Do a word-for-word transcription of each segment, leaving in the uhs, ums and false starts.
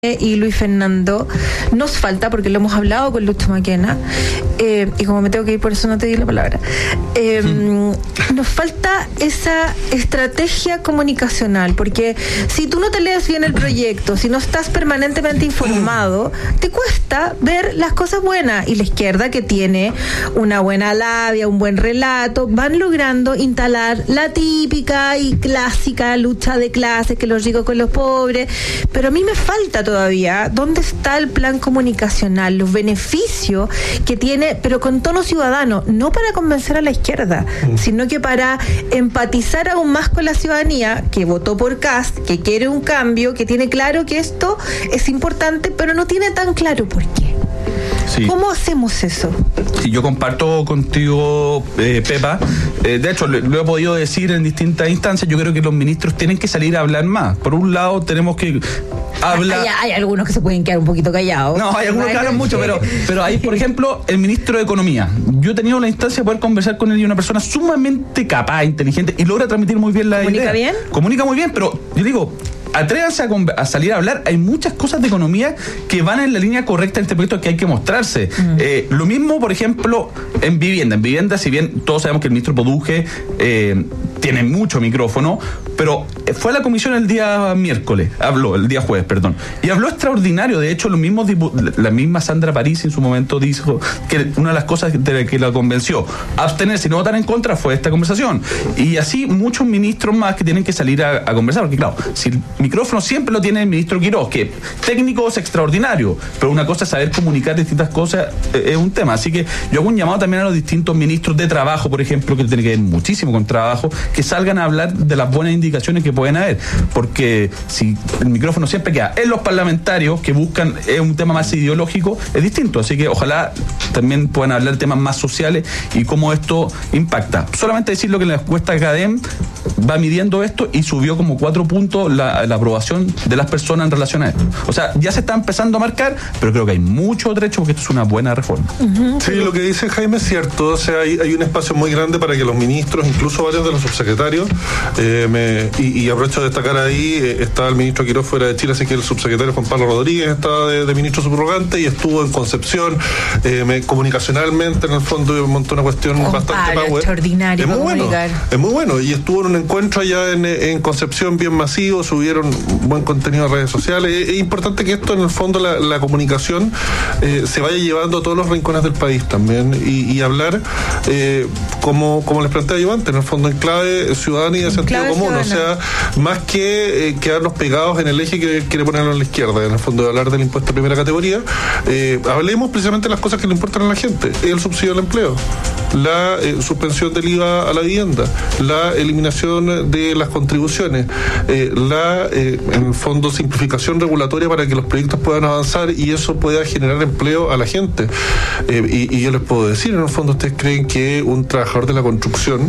y Luis Fernando, nos falta, porque lo hemos hablado con Lucho Maquena, eh, y como me tengo que ir, por eso no te di la palabra, eh, mm. nos falta esa estrategia comunicacional, porque si tú no te lees bien el proyecto, si no estás permanentemente informado, te cuesta ver las cosas buenas, y la izquierda, que tiene una buena labia, un buen relato, van logrando instalar la típica y clásica lucha de clases, que los ricos con los pobres, pero a mí me falta todavía dónde está el plan comunicacional, los beneficios que tiene, pero con tono ciudadano, no para convencer a la izquierda, mm. sino que para empatizar aún más con la ciudadanía que votó por Kast, que quiere un cambio, que tiene claro que esto es importante, pero no tiene tan claro por qué. Sí. ¿Cómo hacemos eso? Sí, yo comparto contigo, eh, Pepa. Eh, de hecho, lo, lo he podido decir en distintas instancias. Yo creo que los ministros tienen que salir a hablar más. Por un lado, tenemos que hablar... Hay, hay algunos que se pueden quedar un poquito callados. No, hay algunos que hablan mucho, pero, pero hay, por ejemplo, el ministro de Economía. Yo he tenido la instancia de poder conversar con él, y una persona sumamente capaz, inteligente, y logra transmitir muy bien la idea. ¿Comunica bien? Comunica muy bien, pero yo digo... Atrévanse a, a salir a hablar. Hay muchas cosas de economía que van en la línea correcta de este proyecto que hay que mostrarse. Mm. Eh, lo mismo, por ejemplo, en vivienda. En vivienda, si bien todos sabemos que el ministro Poduje eh, tiene mucho micrófono, pero fue a la comisión el día miércoles, habló, el día jueves, perdón, y habló extraordinario. De hecho, los mismos la misma Sandra París en su momento dijo que una de las cosas de la que la convenció abstenerse y no votar en contra fue esta conversación. Y así muchos ministros más que tienen que salir a, a conversar, porque claro, si el micrófono siempre lo tiene el ministro Quiroz, que técnico es extraordinario, pero una cosa es saber comunicar distintas cosas, eh, es un tema. Así que yo hago un llamado también a los distintos ministros de trabajo, por ejemplo, que tiene que ver muchísimo con trabajo, que salgan a hablar de las buenas indicaciones que pueden haber, porque si el micrófono siempre queda en los parlamentarios que buscan es un tema más ideológico, es distinto. Así que ojalá también puedan hablar de temas más sociales y cómo esto impacta. Solamente decir lo que en la encuesta CADEM va midiendo esto y subió como cuatro puntos la, la aprobación de las personas en relación a esto. O sea, ya se está empezando a marcar, pero creo que hay mucho trecho porque esto es una buena reforma. Uh-huh. Sí, lo que dice Jaime es cierto. O sea, hay, hay un espacio muy grande para que los ministros, incluso varios de los subsecretarios, eh, me, y, y aprovecho de destacar ahí, eh, está el ministro Quiroz fuera de Chile, así que el subsecretario Juan Pablo Rodríguez está de, de ministro subrogante y estuvo en Concepción, eh, me, comunicacionalmente en el fondo montó una cuestión oh, bastante power. Extraordinario. Es muy bueno, es muy bueno, y estuvo en un encuentro allá en, en Concepción bien masivo, subieron buen contenido en redes sociales. Es, es importante que esto en el fondo la, la comunicación eh, se vaya llevando a todos los rincones del país también, y, y hablar eh, como, como les planteaba yo antes, en el fondo en clave ciudadana y de sentido común, ciudadana. O sea, más que eh, quedarnos pegados en el eje que quiere ponerlo a la izquierda, en el fondo de hablar del impuesto de primera categoría, eh, hablemos precisamente de las cosas que le importan a la gente: el subsidio al empleo, la eh, suspensión del I V A a la vivienda, la eliminación de las contribuciones, eh, la, eh, en el fondo, simplificación regulatoria para que los proyectos puedan avanzar y eso pueda generar empleo a la gente. Eh, y, y yo les puedo decir, en el fondo, ¿ustedes creen que un trabajador de la construcción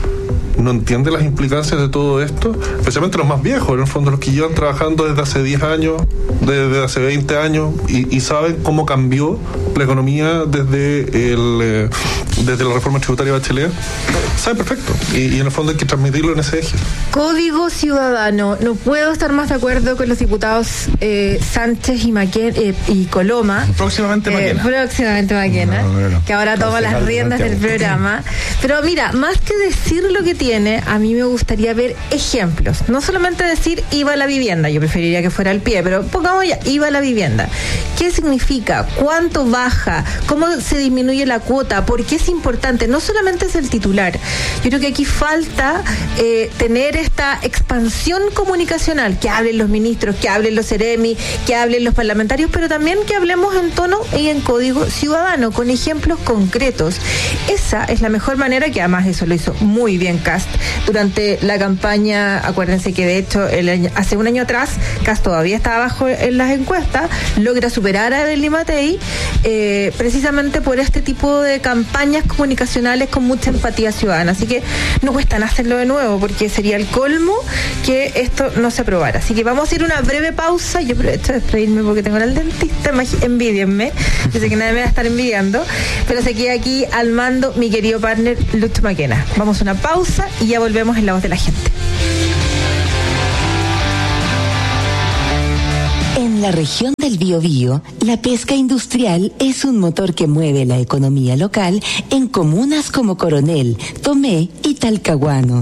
no entiende las implicancias de todo esto? Especialmente los más viejos, en el fondo los que llevan trabajando desde hace diez años, desde hace veinte años, y, y saben cómo cambió la economía desde el eh, desde la reforma tributaria de Bachelet. Saben perfecto, y, y en el fondo hay que transmitirlo en ese eje. Código ciudadano. No puedo estar más de acuerdo con los diputados eh, Sánchez y Maquena, eh, y Coloma. Próximamente Maquena. Eh, próximamente Maquena, no, no, no. que ahora toma las riendas del programa. Pero mira, más que decir lo que tiene, a mí me gustaría ver ejemplos. No solamente decir I V A a la vivienda, yo preferiría que fuera al pie, pero pongamos ya I V A a la vivienda. ¿Qué significa? ¿Cuánto baja? ¿Cómo se disminuye la cuota? ¿Por qué es importante? No solamente es el titular. Yo creo que aquí falta eh, tener esta expansión comunicacional, que hablen los ministros, que hablen los seremi, que hablen los parlamentarios, pero también que hablemos en tono y en código ciudadano, con ejemplos concretos. Esa es la mejor manera, que además eso lo hizo muy bien Kast durante la campaña. Acuérdense que de hecho el año, hace un año atrás Kast todavía estaba abajo en las encuestas, logra superar a Evelyn Matei eh, precisamente por este tipo de campañas comunicacionales con mucha empatía ciudadana. Así que no cuesta hacerlo de nuevo, porque sería el colmo que esto no se aprobara. Así que vamos a ir a una breve pausa. Yo aprovecho de despedirme porque tengo al dentista, envidienme. Yo sé que nadie me va a estar envidiando, pero se queda aquí al mando mi querido partner Lucho Maquena. Vamos a una pausa y ya volvemos en La Voz de la Gente. En En la región del Biobío, la pesca industrial es un motor que mueve la economía local en comunas como Coronel, Tomé y Talcahuano.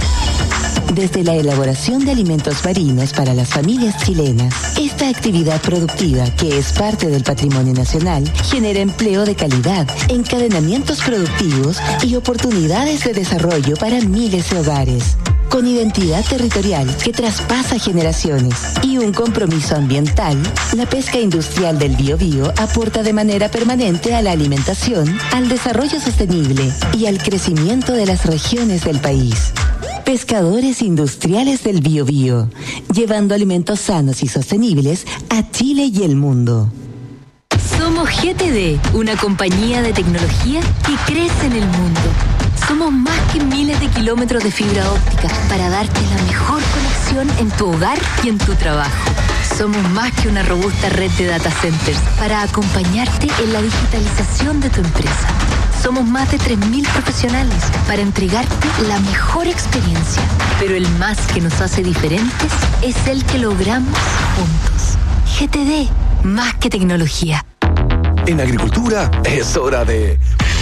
Desde la elaboración de alimentos marinos para las familias chilenas, esta actividad productiva, que es parte del patrimonio nacional, genera empleo de calidad, encadenamientos productivos y oportunidades de desarrollo para miles de hogares. Con identidad territorial que traspasa generaciones y un compromiso ambiental, la pesca industrial del Biobío aporta de manera permanente a la alimentación, al desarrollo sostenible y al crecimiento de las regiones del país. Pescadores Industriales del Biobío, llevando alimentos sanos y sostenibles a Chile y el mundo. Somos G T D, una compañía de tecnología que crece en el mundo. Somos más que miles de kilómetros de fibra óptica para darte la mejor conexión en tu hogar y en tu trabajo. Somos más que una robusta red de data centers para acompañarte en la digitalización de tu empresa. Somos más de tres mil profesionales para entregarte la mejor experiencia. Pero el más que nos hace diferentes es el que logramos juntos. G T D, más que tecnología. En agricultura es hora de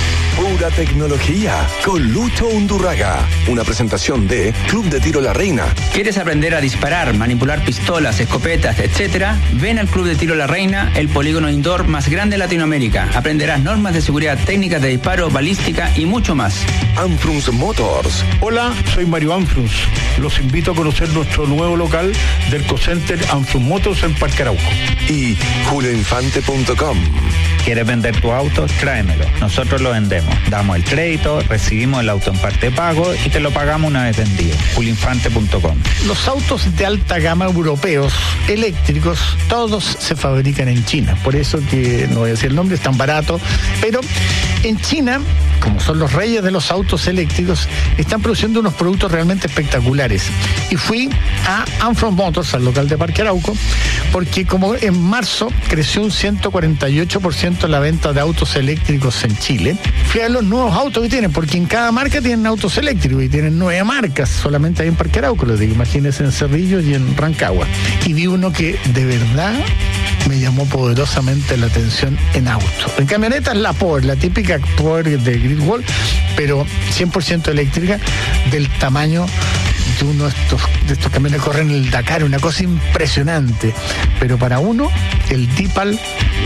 Pura Tecnología con Lucho Undurraga. Una presentación de Club de Tiro La Reina. ¿Quieres aprender a disparar, manipular pistolas, escopetas, etcétera? Ven al Club de Tiro La Reina, el polígono indoor más grande de Latinoamérica. Aprenderás normas de seguridad, técnicas de disparo, balística y mucho más. Anfrunz Motors. Hola, soy Mario Anfrunz. Los invito a conocer nuestro nuevo local del Cocenter Anfrunz Motors en Parque Arauco. Y julio infante punto com. ¿Quieres vender tu auto? Tráemelo. Nosotros lo vendemos. Damos el crédito, recibimos el auto en parte pago y te lo pagamos una vez vendido. julio infante punto com. Los autos de alta gama europeos, eléctricos, todos se fabrican en China. Por eso que, no voy a decir el nombre, es tan barato. Pero en China, como son los reyes de los autos eléctricos, están produciendo unos productos realmente espectaculares. Y fui a Anfrunz Motors, al local de Parque Arauco, porque como en marzo creció un ciento cuarenta y ocho por ciento la venta de autos eléctricos en Chile, fui a los nuevos autos que tienen, porque en cada marca tienen autos eléctricos y tienen nueve marcas, solamente hay en Parque Arauco, les digo, imagínense en Cerrillos y en Rancagua. Y vi uno que de verdad me llamó poderosamente la atención en auto. En camioneta es la Power, la típica Power de Great Wall, pero cien por ciento eléctrica, del tamaño de uno de estos, de estos camiones que corren el Dakar, una cosa impresionante. Pero para uno, el Deepal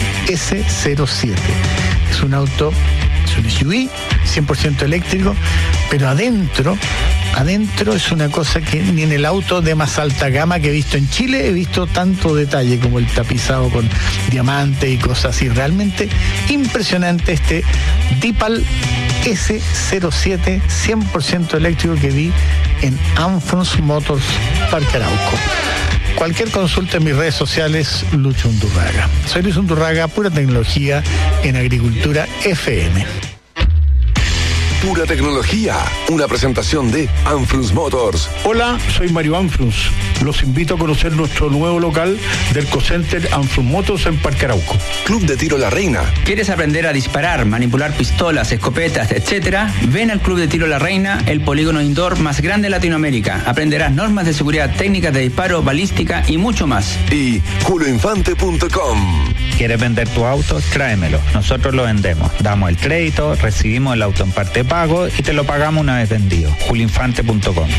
ese cero siete. Es un auto, es un S U V, cien por ciento eléctrico, pero adentro, adentro es una cosa que ni en el auto de más alta gama que he visto en Chile he visto tanto detalle, como el tapizado con diamante y cosas así. Realmente impresionante este Deepal ese cero siete cien por ciento eléctrico que vi en Anfrunz Motors Parque Arauco. Cualquier consulta en mis redes sociales, Lucho Undurraga. Soy Luis Undurraga, Pura Tecnología en Agricultura F M. Pura Tecnología, una presentación de Anfrunz Motors. Hola, soy Mario Anfrunz. Los invito a conocer nuestro nuevo local del Cocenter Anfrunz Motors en Parque Arauco. Club de Tiro La Reina. ¿Quieres aprender a disparar, manipular pistolas, escopetas, etcétera? Ven al Club de Tiro La Reina, el polígono indoor más grande de Latinoamérica. Aprenderás normas de seguridad, técnicas de disparo, balística y mucho más. Y julio infante punto com. ¿Quieres vender tu auto? Tráemelo. Nosotros lo vendemos. Damos el crédito, recibimos el auto en parte pago y te lo pagamos una vez vendido. julio infante punto com.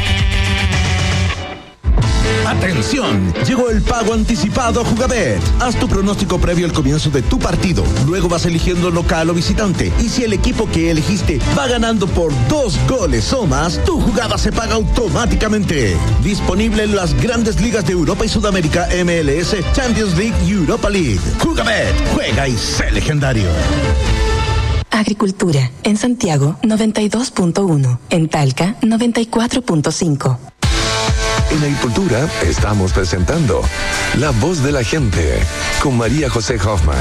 ¡Atención! Llegó el pago anticipado Jugabet. Haz tu pronóstico previo al comienzo de tu partido. Luego vas eligiendo local o visitante. Y si el equipo que elegiste va ganando por dos goles o más, tu jugada se paga automáticamente. Disponible en las grandes ligas de Europa y Sudamérica, M L S, Champions League y Europa League. Jugabet, juega y sé legendario. Agricultura, en Santiago noventa y dos punto uno, en Talca noventa y cuatro punto cinco. En Agricultura estamos presentando La Voz de la Gente con María José Hoffman.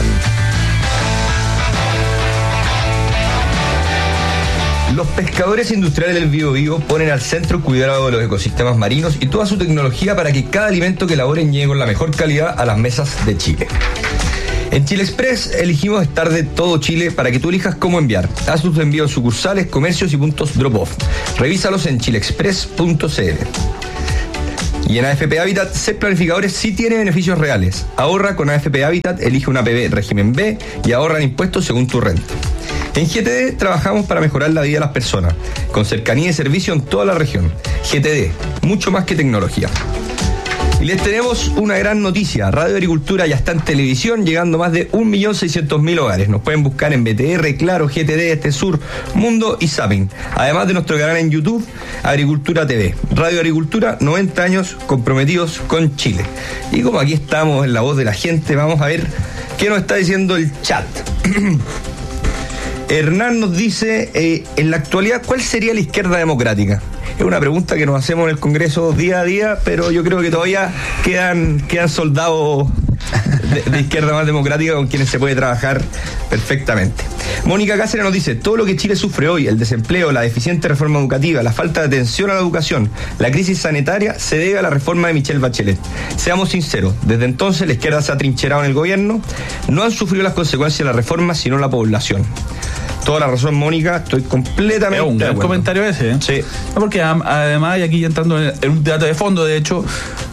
Los pescadores industriales del Biobío ponen al centro el cuidado de los ecosistemas marinos y toda su tecnología para que cada alimento que elaboren llegue con la mejor calidad a las mesas de Chile. En Chile Express elegimos estar de todo Chile para que tú elijas cómo enviar. Haz tus envíos en sucursales, comercios y puntos drop-off. Revísalos en chile express punto c l. Y en A F P Habitat, ser planificadores sí tiene beneficios reales. Ahorra con A F P Habitat, elige una P B régimen B y ahorra en impuestos según tu renta. En G T D trabajamos para mejorar la vida de las personas, con cercanía y servicio en toda la región. G T D, mucho más que tecnología. Y les tenemos una gran noticia. Radio Agricultura ya está en televisión, llegando a más de un millón seiscientos mil hogares. Nos pueden buscar en B T R, Claro, G T D, Este Sur, Mundo y Zapping. Además de nuestro canal en YouTube, Agricultura T V. Radio Agricultura, noventa años comprometidos con Chile. Y como aquí estamos en la voz de la gente, vamos a ver qué nos está diciendo el chat. Hernán nos dice, eh, en la actualidad, ¿cuál sería la izquierda democrática? Es una pregunta que nos hacemos en el Congreso día a día, pero yo creo que todavía quedan, quedan soldados de, de izquierda más democrática con quienes se puede trabajar perfectamente. Mónica Cáceres nos dice, todo lo que Chile sufre hoy, el desempleo, la deficiente reforma educativa, la falta de atención a la educación, la crisis sanitaria, se debe a la reforma de Michelle Bachelet. Seamos sinceros, desde entonces la izquierda se ha trincherado en el gobierno, no han sufrido las consecuencias de la reforma, sino la población. Toda la razón, Mónica, estoy completamente es un gran comentario ese, ¿eh? Sí. No, porque además, y aquí entrando en, en un debate de fondo, de hecho,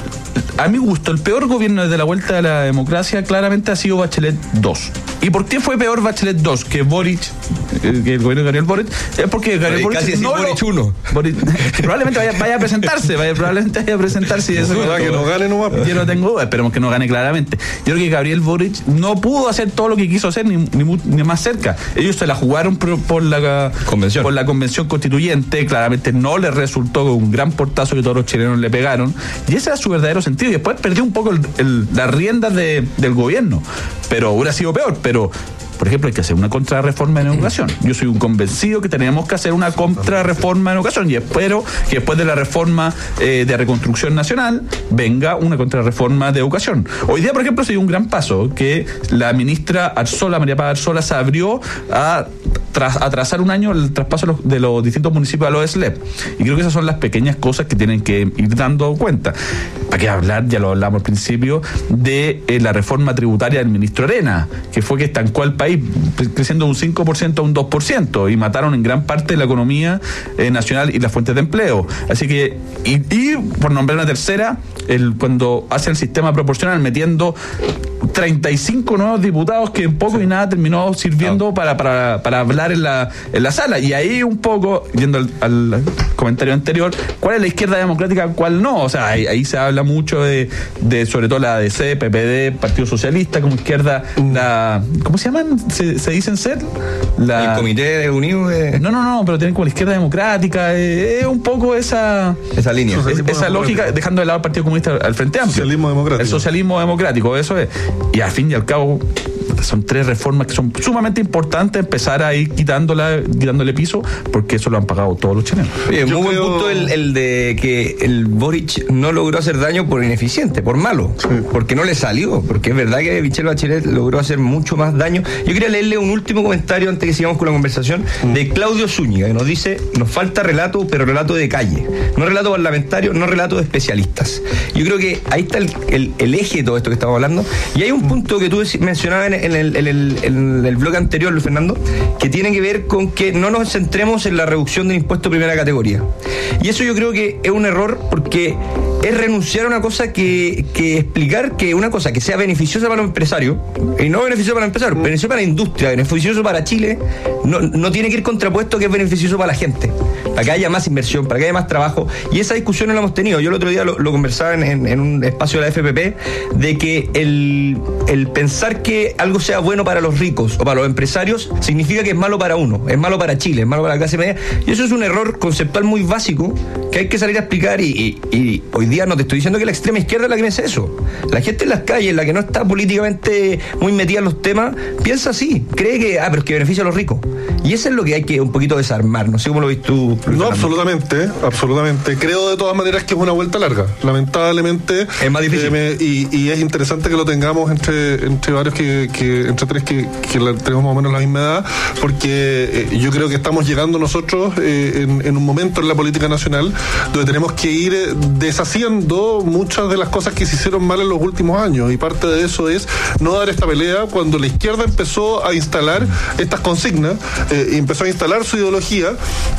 a mi gusto, el peor gobierno desde la vuelta de la democracia claramente ha sido Bachelet dos. ¿Y por qué fue peor Bachelet dos que Boric, que el gobierno de Gabriel Boric? Es porque Gabriel Boric casi no Boric lo, uno. Boric, que probablemente vaya, vaya a presentarse, vaya, probablemente vaya a presentarse. Y eso no, que no gane nomás. Yo no tengo duda, esperemos que no gane claramente. Yo creo que Gabriel Boric no pudo hacer todo lo que quiso hacer, ni, ni, ni más cerca. Ellos se la jugaron por, por, la, convención. por la convención constituyente, claramente no les resultó con un gran portazo que todos los chilenos le pegaron, y ese era su verdadero sentido. Y después perdió un poco el, el, las riendas de, del gobierno, pero hubiera sido peor, pero por ejemplo, hay que hacer una contrarreforma en educación. Yo soy un convencido que tenemos que hacer una contrarreforma en educación y espero que después de la reforma eh, de reconstrucción nacional venga una contrarreforma de educación. Hoy día, por ejemplo, se dio un gran paso que la ministra Arzola, María Paz Arzola, se abrió a tras atrasar un año el traspaso de los, de los distintos municipios a los S L E P. Y creo que esas son las pequeñas cosas que tienen que ir dando cuenta. ¿Para qué hablar? Ya lo hablamos al principio, de eh, la reforma tributaria del ministro Arena, que fue que estancó al país creciendo de un cinco por ciento a un dos por ciento y mataron en gran parte la economía eh, nacional y las fuentes de empleo. Así que, y, y por nombrar una tercera, el, cuando hace el sistema proporcional metiendo treinta y cinco nuevos diputados que en poco y nada terminó sirviendo para, para, para hablar en la, en la sala. Y ahí un poco, yendo al, al comentario anterior, ¿cuál es la izquierda democrática, cuál no? O sea, ahí, ahí se habla mucho de, de sobre todo la A D C, P P D, Partido Socialista como izquierda, mm. la ¿cómo se llaman? ¿Se, se dicen ser? La, el Comité de Unidos de... No, no, no, pero tienen como la izquierda democrática, es eh, un poco esa esa línea, es, esa lógica, dejando de lado el Partido Comunista al Frente Amplio. Socialismo democrático. El socialismo democrático, eso es. Y al fin y al cabo son tres reformas que son sumamente importantes, empezar a ir quitándola, quitándole piso, porque eso lo han pagado todos los chilenos. Oye, muy buen punto el, el de que el Boric no logró hacer daño por ineficiente, por malo, sí. porque no le salió, porque es verdad que Michelle Bachelet logró hacer mucho más daño. Yo quería leerle un último comentario antes que sigamos con la conversación, mm. de Claudio Zúñiga, que nos dice, nos falta relato, pero relato de calle, no relato parlamentario, no relato de especialistas. Yo creo que ahí está el, el, el eje de todo esto que estamos hablando, y hay un punto que tú mencionabas en, en el, en el, en el bloque anterior, Luis Fernando, que tiene que ver con que no nos centremos en la reducción del impuesto de primera categoría. Y eso yo creo que es un error, porque es renunciar a una cosa que, que explicar que una cosa que sea beneficiosa para los empresarios, y no beneficiosa para los empresarios, beneficiosa para la industria, beneficioso para Chile, no, no tiene que ir contrapuesto que es beneficioso para la gente, para que haya más inversión, para que haya más trabajo. Y esa discusión no la hemos tenido. Yo el otro día lo, lo conversaba en, en un espacio de la F P P, de que el, el pensar que algo sea bueno para los ricos o para los empresarios significa que es malo para uno, es malo para Chile, es malo para la clase media. Y eso es un error conceptual muy básico que hay que salir a explicar. Y, y, y hoy día no te estoy diciendo que la extrema izquierda es la que piensa eso. La gente en las calles, la que no está políticamente muy metida en los temas, piensa así, cree que, ah, pero es que beneficia a los ricos. Y eso es lo que hay que un poquito desarmar. No sé cómo lo ves tú, Luis No, Fernando. absolutamente, absolutamente. Creo de todas maneras que es una vuelta larga. Lamentablemente. Es más difícil. Eh, me, y, y es interesante que lo tengamos entre, entre varios que, que entre tres que, que la, tenemos más o menos la misma edad, porque eh, yo creo que estamos llegando nosotros eh, en, en un momento en la política nacional donde tenemos que ir eh, deshaciendo muchas de las cosas que se hicieron mal en los últimos años, y parte de eso es no dar esta pelea cuando la izquierda empezó a instalar estas consignas, eh, y empezó a instalar su ideología,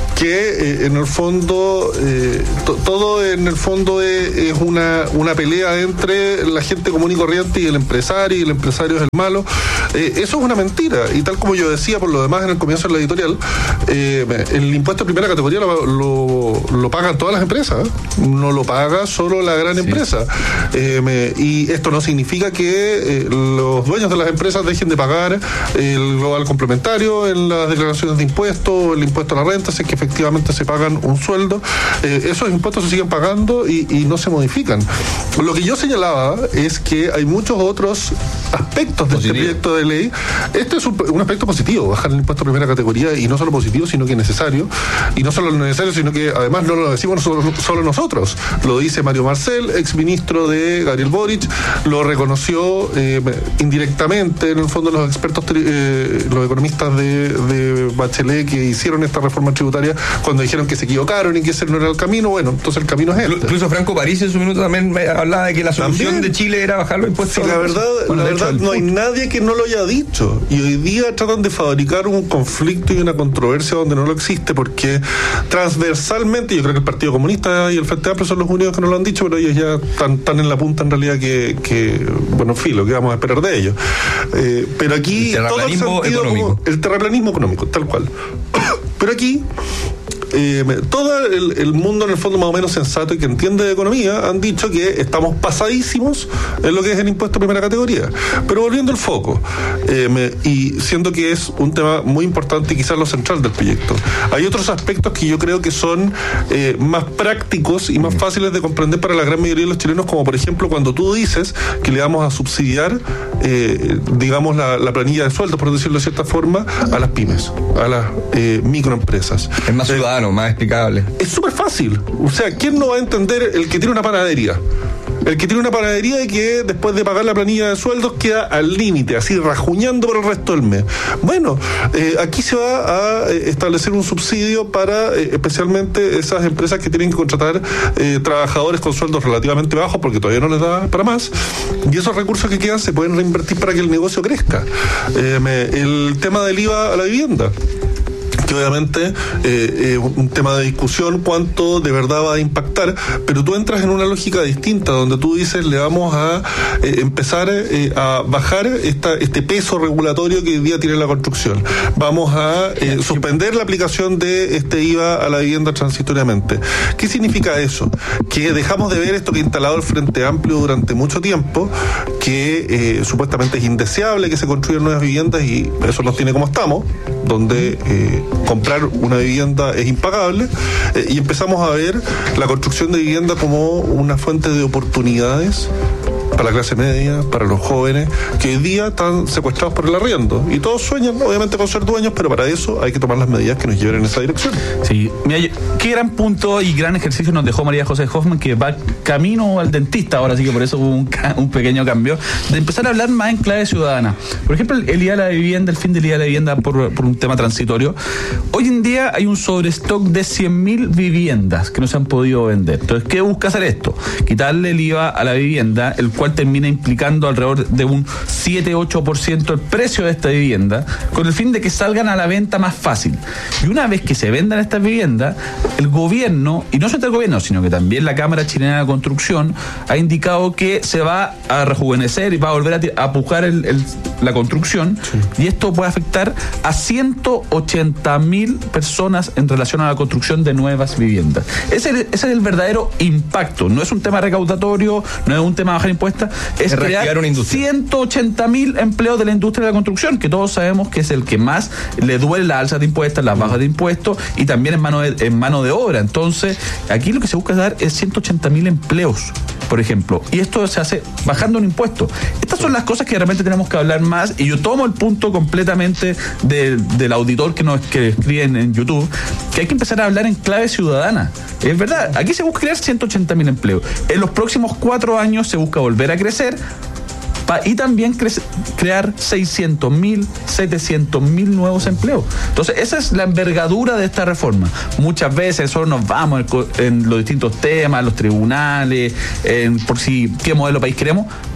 que eh, en el fondo eh, to, todo en el fondo es, es una, una pelea entre la gente común y corriente y el empresario, y el empresario es el malo. Eh, eso es una mentira, y tal como yo decía por lo demás en el comienzo de la editorial, eh, el impuesto de primera categoría lo, lo, lo pagan todas las empresas, ¿eh? No lo paga solo la gran sí. empresa. Eh, me, y esto no significa que eh, los dueños de las empresas dejen de pagar el global complementario en las declaraciones de impuestos, el impuesto a la renta, si es que efectivamente se pagan un sueldo. Eh, esos impuestos se siguen pagando y, y no se modifican. Lo que yo señalaba es que hay muchos otros aspectos de positivo. Este proyecto de ley. Este es un, un aspecto positivo, bajar el impuesto de primera categoría, y no solo positivo, sino que necesario, y no solo necesario, sino que además no lo decimos nosotros, solo nosotros, lo dice Mario Marcel, exministro de Gabriel Boric, lo reconoció eh, indirectamente en el fondo los expertos, eh, los economistas de, de Bachelet que hicieron esta reforma tributaria, cuando dijeron que se equivocaron y que ese no era el camino. Bueno, entonces el camino es este. Incluso Franco París en su minuto también hablaba de que la solución ¿También? de Chile era bajar los impuestos. Sí, la verdad, bueno, la verdad no hay nadie que no lo haya dicho, y hoy día tratan de fabricar un conflicto y una controversia donde no lo existe, porque transversalmente yo creo que el Partido Comunista y el Frente Amplio son los únicos que no lo han dicho, pero ellos ya están, están en la punta en realidad que, que bueno, filo, que vamos a esperar de ellos. Eh, pero aquí el todo el sentido económico. Como el terraplanismo económico, tal cual. Pero aquí Eh, todo el, el mundo en el fondo más o menos sensato y que entiende de economía han dicho que estamos pasadísimos en lo que es el impuesto de primera categoría. Pero volviendo al foco, eh, me, y siendo que es un tema muy importante y quizás lo central del proyecto, hay otros aspectos que yo creo que son eh, más prácticos y más fáciles de comprender para la gran mayoría de los chilenos, como por ejemplo cuando tú dices que le vamos a subsidiar eh, digamos la, la planilla de sueldos, por decirlo de cierta forma, a las pymes, a las eh, microempresas. Es más ciudadano, eh, más explicable. Es súper fácil. O sea, ¿quién no va a entender el que tiene una panadería? El que tiene una panadería y que después de pagar la planilla de sueldos queda al límite, así rajuñando por el resto del mes. Bueno, eh, aquí se va a establecer un subsidio para eh, especialmente esas empresas que tienen que contratar eh, trabajadores con sueldos relativamente bajos porque todavía no les da para más, y esos recursos que quedan se pueden reinvertir para que el negocio crezca. Eh, me, el tema del I V A a la vivienda, que obviamente es eh, eh, un tema de discusión cuánto de verdad va a impactar, pero tú entras en una lógica distinta donde tú dices le vamos a eh, empezar eh, a bajar esta, este peso regulatorio que hoy día tiene la construcción. Vamos a eh, suspender la aplicación de este I V A a la vivienda transitoriamente. ¿Qué significa eso? Que dejamos de ver esto que ha instalado el Frente Amplio durante mucho tiempo, que eh, supuestamente es indeseable que se construyan nuevas viviendas, y eso nos tiene como estamos, donde eh, comprar una vivienda es impagable, eh, y empezamos a ver la construcción de vivienda como una fuente de oportunidades para la clase media, para los jóvenes, que hoy día están secuestrados por el arriendo. Y todos sueñan, obviamente, con ser dueños, pero para eso hay que tomar las medidas que nos lleven en esa dirección. Sí, mira, qué gran punto y gran ejercicio nos dejó María José Hoffman, que va camino al dentista ahora, así que por eso hubo un, un pequeño cambio, de empezar a hablar más en clave ciudadana. Por ejemplo, el, el I V A a la vivienda, el fin del I V A a la vivienda por, por un tema transitorio. Hoy en día hay un sobrestock de cien mil viviendas que no se han podido vender. Entonces, ¿qué busca hacer esto? Quitarle el I V A a la vivienda, el cual termina implicando alrededor de un siete a ocho por ciento el precio de esta vivienda, con el fin de que salgan a la venta más fácil. Y una vez que se vendan estas viviendas, el gobierno, y no solamente el gobierno, sino que también la Cámara Chilena de Construcción, ha indicado que se va a rejuvenecer y va a volver a, a pujar el, el, la construcción, sí. Y esto puede afectar a ciento ochenta mil personas en relación a la construcción de nuevas viviendas. Ese, ese es el verdadero impacto. No es un tema recaudatorio, no es un tema de bajar impuestos, es, es crear una ciento ochenta mil empleos de la industria de la construcción, que todos sabemos que es el que más le duele la alza de impuestos, las bajas de impuestos, y también en mano de, en mano de obra. Entonces, aquí lo que se busca dar es ciento ochenta mil empleos, por ejemplo, y esto se hace bajando un impuesto. Estas son las cosas que realmente tenemos que hablar más, y yo tomo el punto completamente de, del auditor que nos que escribe en, en YouTube, que hay que empezar a hablar en clave ciudadana. Es verdad, aquí se busca crear ciento ochenta mil empleos. En los próximos cuatro años se busca volver a crecer y también cre- crear seiscientos mil, setecientos mil nuevos empleos. Entonces, esa es la envergadura de esta reforma. Muchas veces nosotros nos vamos en, en los distintos temas, los tribunales, en por si qué modelo país queremos,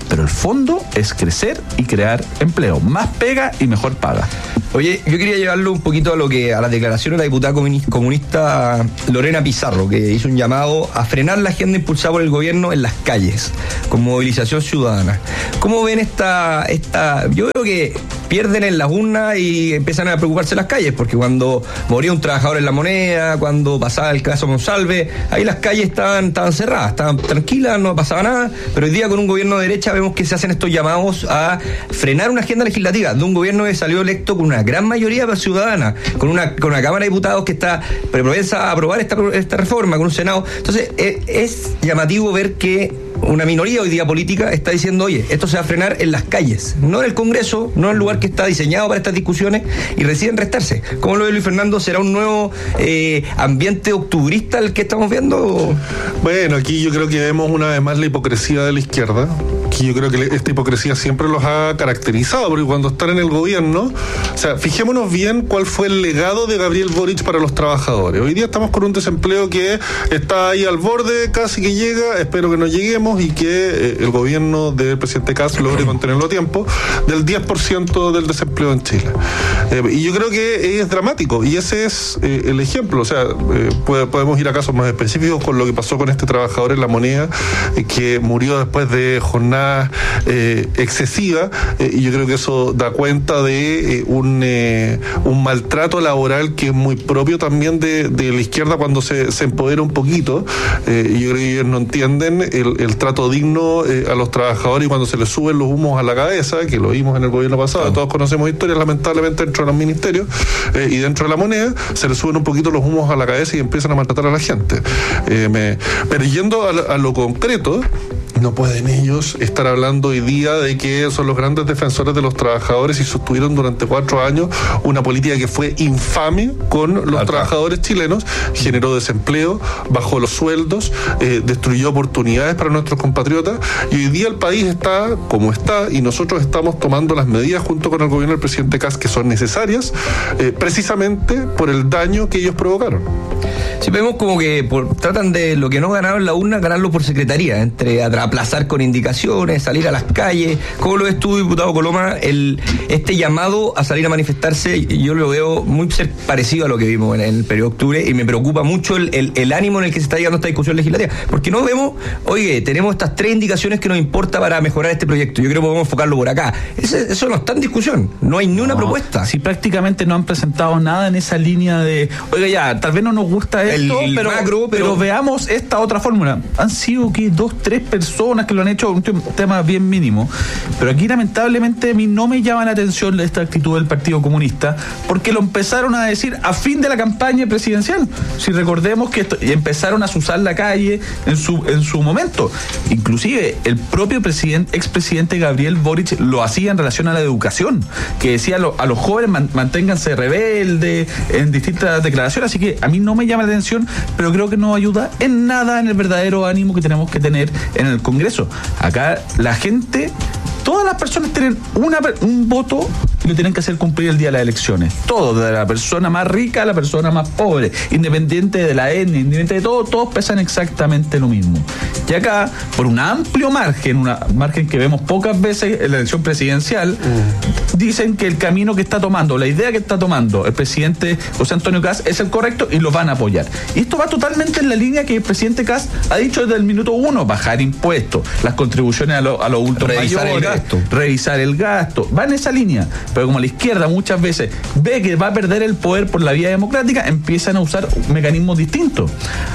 pero el fondo es crecer y crear empleo, más pega y mejor paga. Oye, yo quería llevarlo un poquito a lo que a las declaraciones de la diputada comunista Lorena Pizarro, que hizo un llamado a frenar la agenda impulsada por el gobierno en las calles, con movilización ciudadana. ¿Cómo ven esta, esta? Yo veo que pierden en las urnas y empiezan a preocuparse las calles, porque cuando moría un trabajador en La Moneda, cuando pasaba el caso Monsalve, ahí las calles estaban, estaban cerradas, estaban tranquilas, no pasaba nada, pero hoy día con un gobierno de derecha vemos que se hacen estos llamados a frenar una agenda legislativa de un gobierno que salió electo con una gran mayoría ciudadana, con una, con una Cámara de Diputados que está propensa a aprobar esta, esta reforma, con un Senado. Entonces, es, es llamativo ver que una minoría hoy día política está diciendo, oye, esto se va a frenar en las calles, no en el Congreso, no en el lugar que está diseñado para estas discusiones, y deciden restarse. ¿Cómo lo ve Luis Fernando? ¿Será un nuevo eh, ambiente octubrista el que estamos viendo? Bueno, aquí yo creo que vemos una vez más la hipocresía de la izquierda, que yo creo que esta hipocresía siempre los ha caracterizado, porque cuando están en el gobierno, o sea, fijémonos bien cuál fue el legado de Gabriel Boric para los trabajadores. Hoy día estamos con un desempleo que está ahí al borde, casi que llega, espero que no lleguemos, y que eh, el gobierno del presidente Kast logre contenerlo a tiempo, del diez por ciento del desempleo en Chile. Eh, y yo creo que es dramático, y ese es eh, el ejemplo. O sea, eh, puede, podemos ir a casos más específicos con lo que pasó con este trabajador en La Moneda, eh, que murió después de jornadas eh, excesivas, eh, y yo creo que eso da cuenta de eh, un, eh, un maltrato laboral que es muy propio también de, de la izquierda cuando se, se empodera un poquito. Eh, y yo creo que ellos no entienden el, el trato digno eh, a los trabajadores, y cuando se les suben los humos a la cabeza, que lo vimos en el gobierno pasado, todos conocemos historias lamentablemente dentro de los ministerios eh, y dentro de La Moneda, se les suben un poquito los humos a la cabeza y empiezan a maltratar a la gente. Eh, me, pero yendo a, a lo concreto, no pueden ellos estar hablando hoy día de que son los grandes defensores de los trabajadores y sostuvieron durante cuatro años una política que fue infame con los Acá. trabajadores chilenos, generó desempleo, bajó los sueldos, eh, destruyó oportunidades para nuestros compatriotas, y hoy día el país está como está, y nosotros estamos tomando las medidas junto con el gobierno del presidente Kast que son necesarias, eh, precisamente por el daño que ellos provocaron. Si vemos como que por, tratan de lo que no ganaron en la urna, ganarlo por secretaría, entre aplazar con indicaciones, salir a las calles. ¿Cómo lo ves tú, diputado Coloma? El, este llamado a salir a manifestarse, yo lo veo muy parecido a lo que vimos en, en el periodo de octubre, y me preocupa mucho el, el, el ánimo en el que se está llegando esta discusión legislativa, porque no vemos, oye, tenemos estas tres indicaciones que nos importa para mejorar este proyecto, yo creo que podemos enfocarlo por acá. Ese, eso no está en discusión, no hay ni una no, propuesta. Si prácticamente no han presentado nada en esa línea de, oiga, ya, tal vez no nos gusta esto, el, el pero, macro, pero... pero veamos esta otra fórmula. Han sido que dos, tres personas que lo han hecho, un tema bien mínimo, pero aquí lamentablemente a mí no me llama la atención esta actitud del Partido Comunista, porque lo empezaron a decir a fin de la campaña presidencial. Si recordemos que esto, y empezaron a usar la calle en su en su momento, inclusive el propio presidente, expresidente Gabriel Boric lo hacía en relación a la educación, que decía a, lo, a los jóvenes man, manténganse rebeldes en distintas declaraciones. Así que a mí no me llama la atención, pero creo que no ayuda en nada en el verdadero ánimo que tenemos que tener en el Congreso. Acá la gente, todas las personas tienen una, un voto y lo tienen que hacer cumplir el día de las elecciones. Todo, de la persona más rica a la persona más pobre, independiente de la etnia, independiente de todo, todos pesan exactamente lo mismo. Y acá, por un amplio margen, un margen que vemos pocas veces en la elección presidencial, mm. dicen que el camino que está tomando, la idea que está tomando el presidente José Antonio Kast es el correcto y lo van a apoyar. Y esto va totalmente en la línea que el presidente Kast ha dicho desde el minuto uno: bajar impuestos, las contribuciones a, lo, a los adultos revisar mayores, el gasto. revisar el gasto, va en esa línea. Pero como la izquierda muchas veces ve que va a perder el poder por la vía democrática, empiezan a usar mecanismos distintos.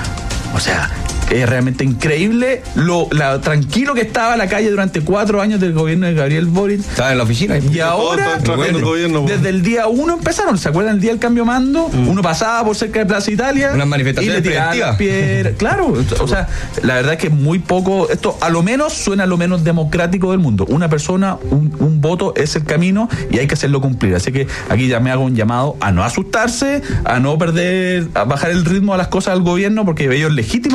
O sea, es realmente increíble lo la, tranquilo que estaba la calle durante cuatro años del gobierno de Gabriel Boric. Estaba en la oficina. Y ahora, bueno, el gobierno, desde el día uno empezaron, ¿se acuerdan el día del cambio de mando? Mm. Uno pasaba por cerca de Plaza Italia. Unas manifestaciones preventivas. Claro, o sea, la verdad es que es muy poco, esto a lo menos suena a lo menos democrático del mundo. Una persona, un, un voto es el camino y hay que hacerlo cumplir. Así que aquí ya me hago un llamado a no asustarse, a no perder, a bajar el ritmo a las cosas del gobierno, porque ellos legítimamente fueron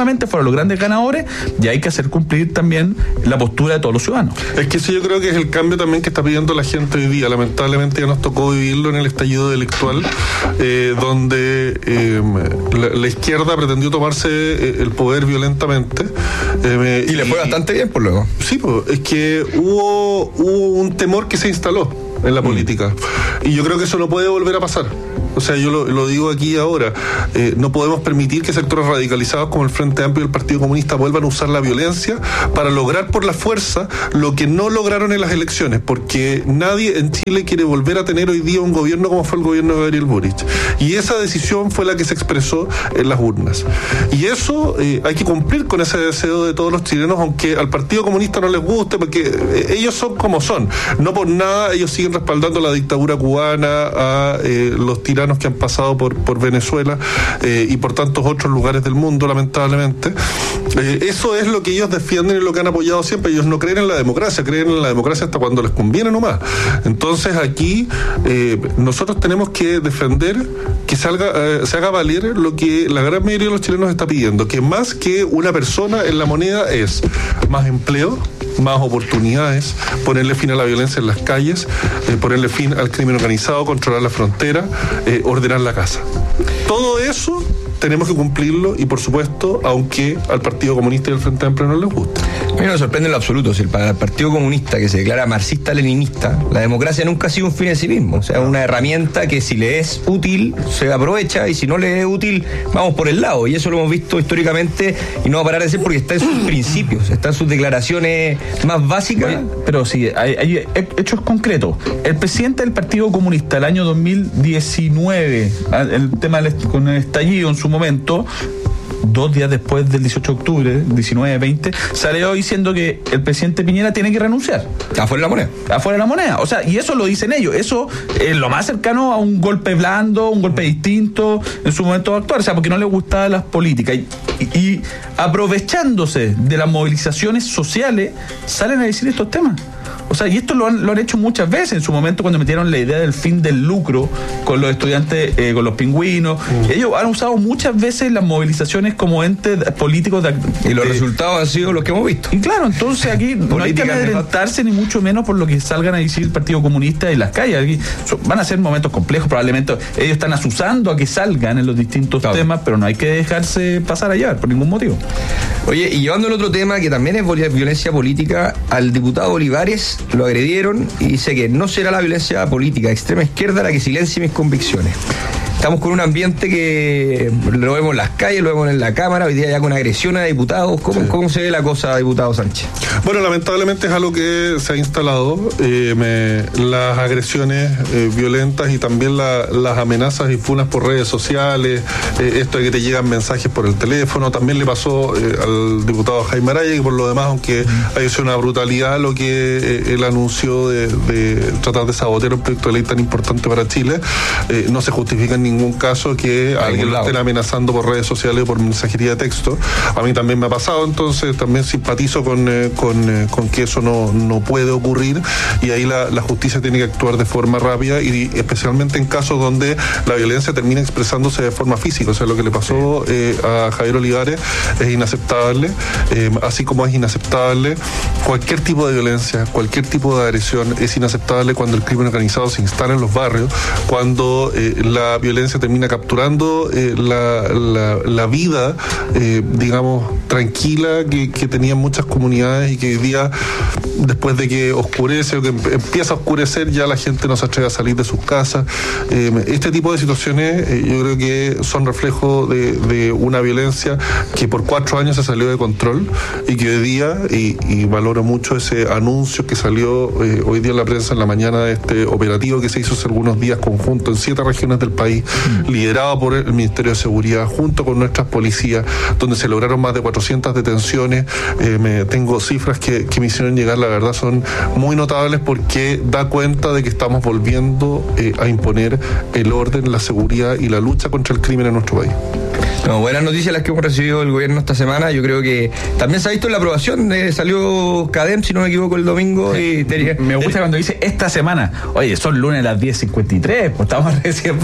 los grandes ganadores, y hay que hacer cumplir también la postura de todos los ciudadanos. Es que eso yo creo que es el cambio también que está pidiendo la gente hoy día. Lamentablemente ya nos tocó vivirlo en el estallido electoral, eh, donde eh, la, la izquierda pretendió tomarse eh, el poder violentamente. Eh, y, y le fue bastante bien por luego. Sí, pues, es que hubo, hubo un temor que se instaló en la mm. política. Y yo creo que eso no puede volver a pasar. O sea, yo lo, lo digo aquí ahora, eh, no podemos permitir que sectores radicalizados como el Frente Amplio y el Partido Comunista vuelvan a usar la violencia para lograr por la fuerza lo que no lograron en las elecciones, porque nadie en Chile quiere volver a tener hoy día un gobierno como fue el gobierno de Gabriel Boric. Y esa decisión fue la que se expresó en las urnas. Y eso eh, hay que cumplir con ese deseo de todos los chilenos, aunque al Partido Comunista no les guste, porque eh, ellos son como son. No por nada ellos siguen respaldando la dictadura cubana, a eh, los tiranos que han pasado por, por Venezuela eh, y por tantos otros lugares del mundo, lamentablemente. Eh, eso es lo que ellos defienden y lo que han apoyado siempre. Ellos no creen en la democracia, creen en la democracia hasta cuando les conviene nomás. Entonces aquí eh, nosotros tenemos que defender que salga, eh, se haga valer lo que la gran mayoría de los chilenos está pidiendo, que más que una persona en la moneda es más empleo, más oportunidades, ponerle fin a la violencia en las calles, eh, ponerle fin al crimen organizado, controlar la frontera, eh, ordenar la casa. Todo eso tenemos que cumplirlo y, por supuesto, aunque al Partido Comunista y al Frente Amplio no les guste. A mí no me sorprende en lo absoluto. Si para el Partido Comunista, que se declara marxista-leninista, la democracia nunca ha sido un fin en sí mismo. O sea, es una herramienta que si le es útil, se aprovecha, y si no le es útil, vamos por el lado. Y eso lo hemos visto históricamente y no va a parar de ser porque está en sus principios, está en sus declaraciones más básicas. Oye, pero sí, hay, hay hechos concretos. El presidente del Partido Comunista, el año dos mil diecinueve, el tema del, con el estallido en su momento, dos días después del dieciocho de octubre, diecinueve veinte, salió diciendo que el presidente Piñera tiene que renunciar. Afuera de la moneda. Afuera de la moneda. O sea, y eso lo dicen ellos. Eso es lo más cercano a un golpe blando, un golpe distinto en su momento de actuar. O sea, porque no les gustaban las políticas. Y, y, y aprovechándose de las movilizaciones sociales, salen a decir estos temas. O sea, y esto lo han, lo han hecho muchas veces. En su momento, cuando metieron la idea del fin del lucro con los estudiantes, eh, con los pingüinos, mm. ellos han usado muchas veces las movilizaciones como entes políticos de, y los de, resultados han sido los que hemos visto. Y claro, entonces aquí no hay que amedrentarse ni mucho menos por lo que salgan a decir el Partido Comunista y las calles. Aquí so, van a ser momentos complejos, probablemente ellos están asusando a que salgan en los distintos claro. temas, pero no hay que dejarse pasar allá por ningún motivo. Oye, y llevando el otro tema que también es violencia política, al diputado Olivares lo agredieron y dice que no será la violencia política de extrema izquierda la que silencie mis convicciones. Estamos con un ambiente que lo vemos en las calles, lo vemos en la Cámara, hoy día ya con agresión a diputados. ¿Cómo, sí. ¿Cómo se ve la cosa, diputado Sánchez? Bueno, lamentablemente es algo que se ha instalado. Eh, me, las agresiones eh, violentas y también la, las amenazas y funas por redes sociales, eh, esto de que te llegan mensajes por el teléfono, también le pasó eh, al diputado Jaime Araya, que por lo demás, aunque mm. haya sido una brutalidad lo que eh, él anunció de, de tratar de sabotear un proyecto de ley tan importante para Chile, eh, no se justifica en ningún ningún caso que a alguien lo estén amenazando por redes sociales o por mensajería de texto. A mí también me ha pasado, entonces también simpatizo con, eh, con, eh, con que eso no, no puede ocurrir, y ahí la, la justicia tiene que actuar de forma rápida, y especialmente en casos donde la violencia termina expresándose de forma física. O sea, lo que le pasó eh, a Javier Olivares es inaceptable, eh, así como es inaceptable cualquier tipo de violencia, cualquier tipo de agresión. Es inaceptable cuando el crimen organizado se instala en los barrios, cuando eh, la violencia termina capturando eh, la, la, la vida, eh, digamos, tranquila que, que tenían muchas comunidades, y que hoy día, después de que oscurece o que empieza a oscurecer, ya la gente no se atreve a salir de sus casas. Eh, este tipo de situaciones eh, yo creo que son reflejo de, de una violencia que por cuatro años se salió de control, y que hoy día, y, y valoro mucho ese anuncio que salió eh, hoy día en la prensa en la mañana de este operativo que se hizo hace algunos días conjunto en siete regiones del país, mm. liderado por el Ministerio de Seguridad junto con nuestras policías, donde se lograron más de cuatrocientas detenciones. Eh, me tengo cifras que, que me hicieron llegar, la verdad son muy notables, porque da cuenta de que estamos volviendo eh, a imponer el orden, la seguridad y la lucha contra el crimen en nuestro país. No, buenas noticias las que hemos recibido del gobierno esta semana. Yo creo que también se ha visto en la aprobación, eh, salió CADEM, si no me equivoco, el domingo. Y tenía, me gusta cuando dice esta semana. Oye, son lunes a las diez cincuenta y tres, pues estamos recién partiendo.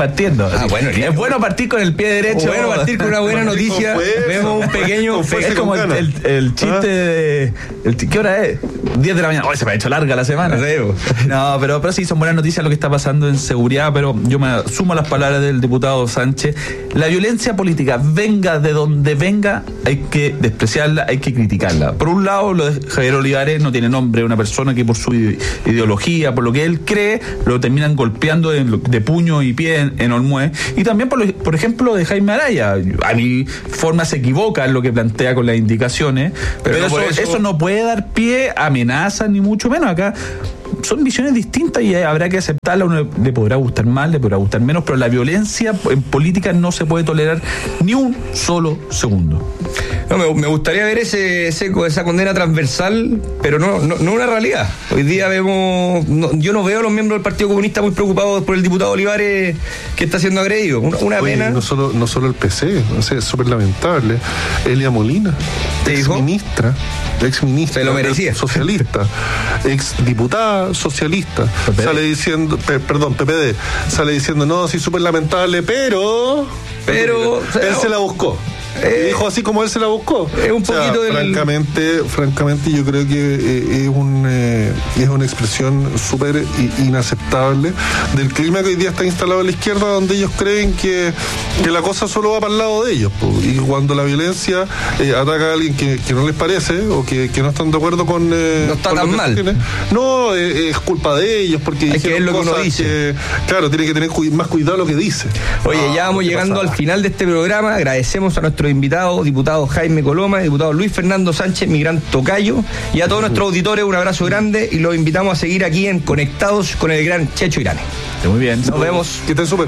Ah, bueno, es bueno partir con el pie derecho. Bueno partir con una buena noticia. Vemos un pequeño. Es como el, el, el chiste ¿Ah? de. El, ¿Qué hora es? diez de la mañana. Oh, se me ha hecho larga la semana. No, pero, pero sí, son buenas noticias lo que está pasando en seguridad, pero yo me sumo a las palabras del diputado Sánchez. La violencia política, venga de donde venga, hay que despreciarla, hay que criticarla. Por un lado, lo de Javier Olivares no tiene nombre, una persona que por su ideología, por lo que él cree, lo terminan golpeando de, de puño y pie en, en Olmué. Y también, por, lo, por ejemplo, de Jaime Araya. A mi forma se equivoca en lo que plantea con las indicaciones, pero, pero eso, eso... eso no puede dar pie a amenazas, ni mucho menos. Acá son visiones distintas y habrá que aceptarla. Uno le podrá gustar más, le podrá gustar menos, pero la violencia en política no se puede tolerar ni un solo segundo. No, me, me gustaría ver ese, ese esa condena transversal, pero no, no, no una realidad. Hoy día vemos, no, yo no veo a los miembros del Partido Comunista muy preocupados por el diputado Olivares que está siendo agredido. Una, una Oye, pena. No solo, no solo el P C, o sea, es súper lamentable. Elia Molina, ex ministra, ex ministra, se lo merecía, socialista, ex diputada socialista, P P D. Sale diciendo, pe, perdón, P P D, sale diciendo, no, sí, súper lamentable, pero, pero, él se la buscó. Eh, dijo así como él se la buscó. Es un o sea, poquito del... francamente, francamente yo creo que eh, es un eh, es una expresión súper inaceptable del clima que hoy día está instalado en la izquierda, donde ellos creen que, que la cosa solo va para el lado de ellos, po. Y cuando la violencia eh, ataca a alguien que, que no les parece o que, que no están de acuerdo con eh, no está con tan mal tiene, no eh, es culpa de ellos porque hay que ver lo que uno dice que, claro, tiene que tener cu- más cuidado lo que dice. Oye, no, ya vamos llegando pasaba? al final de este programa. Agradecemos a nuestros invitados, diputado Jaime Coloma, diputado Luis Fernando Sánchez, mi gran tocayo, y a todos nuestros auditores un abrazo grande y los invitamos a seguir aquí en Conectados con el gran Checho Irane. Muy bien. Nos vemos. Que estén súper.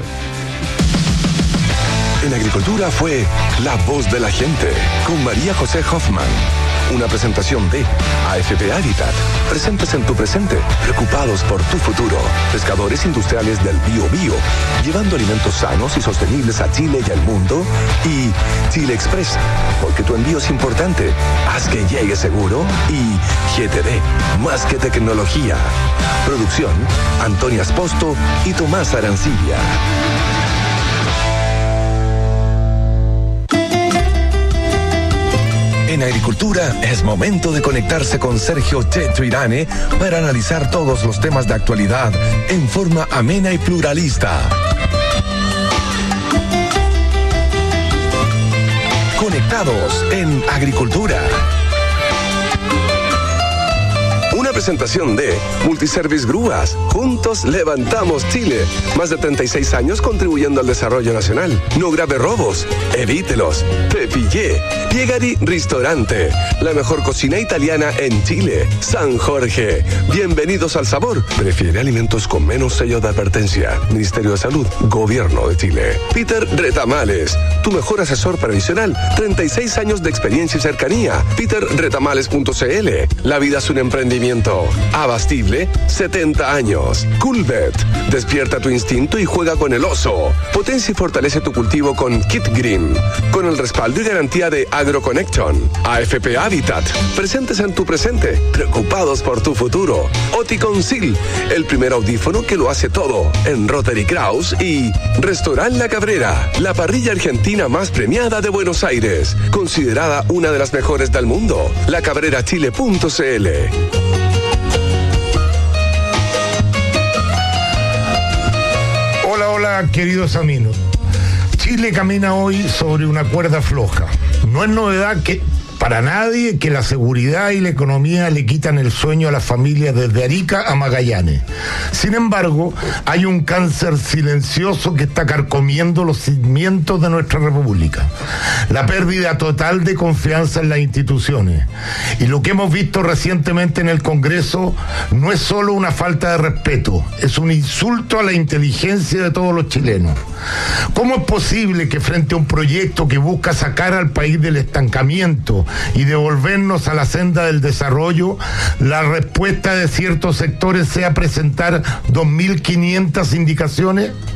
En Agricultura fue La Voz de la Gente con María José Hoffman. Una presentación de A F P Habitat. Presentes en tu presente, preocupados por tu futuro. Pescadores industriales del Bío Bío, llevando alimentos sanos y sostenibles a Chile y al mundo. Y Chile Express, porque tu envío es importante. Haz que llegue seguro. Y G T D, más que tecnología. Producción, Antonia Esposto y Tomás Arancibia. En Agricultura es momento de conectarse con Sergio Checho Irane para analizar todos los temas de actualidad en forma amena y pluralista. Conectados en Agricultura. Una presentación de Multiservice Grúas. Juntos levantamos Chile. Más de treinta y seis años contribuyendo al desarrollo nacional. No grave robos. Evítelos. Te pillé. Piegari Ristorante. La mejor cocina italiana en Chile. San Jorge. Bienvenidos al sabor. Prefiere alimentos con menos sello de advertencia. Ministerio de Salud. Gobierno de Chile. Peter Retamales. Tu mejor asesor previsional. treinta y seis años de experiencia y cercanía. peter retamales punto c l. La vida es un emprendimiento. Abastible, setenta años. Coolbet. Despierta tu instinto y juega con el oso. Potencia y fortalece tu cultivo con Kit Green. Con el respaldo y garantía de AgroConnection. A F P Habitat. Presentes en tu presente. Preocupados por tu futuro. Oticonsil. El primer audífono que lo hace todo. En Rotary Kraus. Y Restaurant La Cabrera. La parrilla argentina más premiada de Buenos Aires. Considerada una de las mejores del mundo. la cabrera chile punto c l. Hola, hola, queridos amigos. Chile camina hoy sobre una cuerda floja. No es novedad que para nadie que la seguridad y la economía le quitan el sueño a las familias desde Arica a Magallanes. Sin embargo, hay un cáncer silencioso que está carcomiendo los cimientos de nuestra república. La pérdida total de confianza en las instituciones. Y lo que hemos visto recientemente en el Congreso no es solo una falta de respeto, es un insulto a la inteligencia de todos los chilenos. ¿Cómo es posible que frente a un proyecto que busca sacar al país del estancamiento y devolvernos a la senda del desarrollo, la respuesta de ciertos sectores sea presentar dos mil quinientas indicaciones?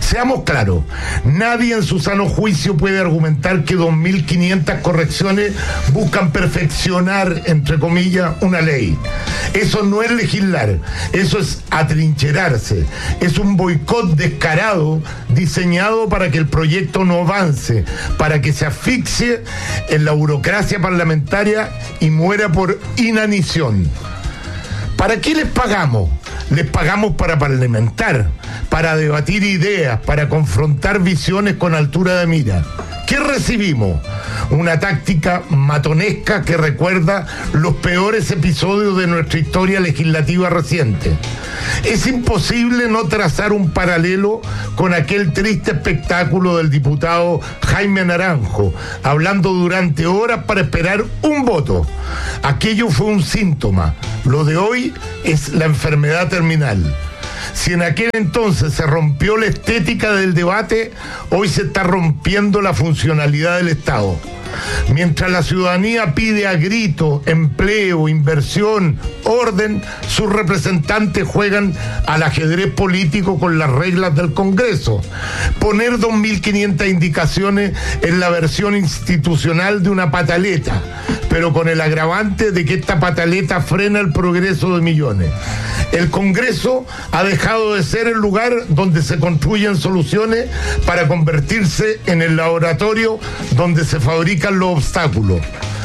Seamos claros, nadie en su sano juicio puede argumentar que dos mil quinientas correcciones buscan perfeccionar, entre comillas, una ley. Eso no es legislar, eso es atrincherarse, es un boicot descarado diseñado para que el proyecto no avance, para que se asfixie en la burocracia parlamentaria y muera por inanición. ¿Para qué les pagamos? Les pagamos para parlamentar, para debatir ideas, para confrontar visiones con altura de mira. ¿Qué recibimos? Una táctica matonesca que recuerda los peores episodios de nuestra historia legislativa reciente. Es imposible no trazar un paralelo con aquel triste espectáculo del diputado Jaime Naranjo, hablando durante horas para esperar un voto. Aquello fue un síntoma. Lo de hoy es la enfermedad terminal. Si en aquel entonces se rompió la estética del debate, hoy se está rompiendo la funcionalidad del Estado. Mientras la ciudadanía pide a grito empleo, inversión, orden, sus representantes juegan al ajedrez político con las reglas del Congreso. Poner dos mil quinientas indicaciones es la versión institucional de una pataleta, pero con el agravante de que esta pataleta frena el progreso de millones. El Congreso ha dejado de ser el lugar donde se construyen soluciones para convertirse en el laboratorio donde se fabrican los obstáculos.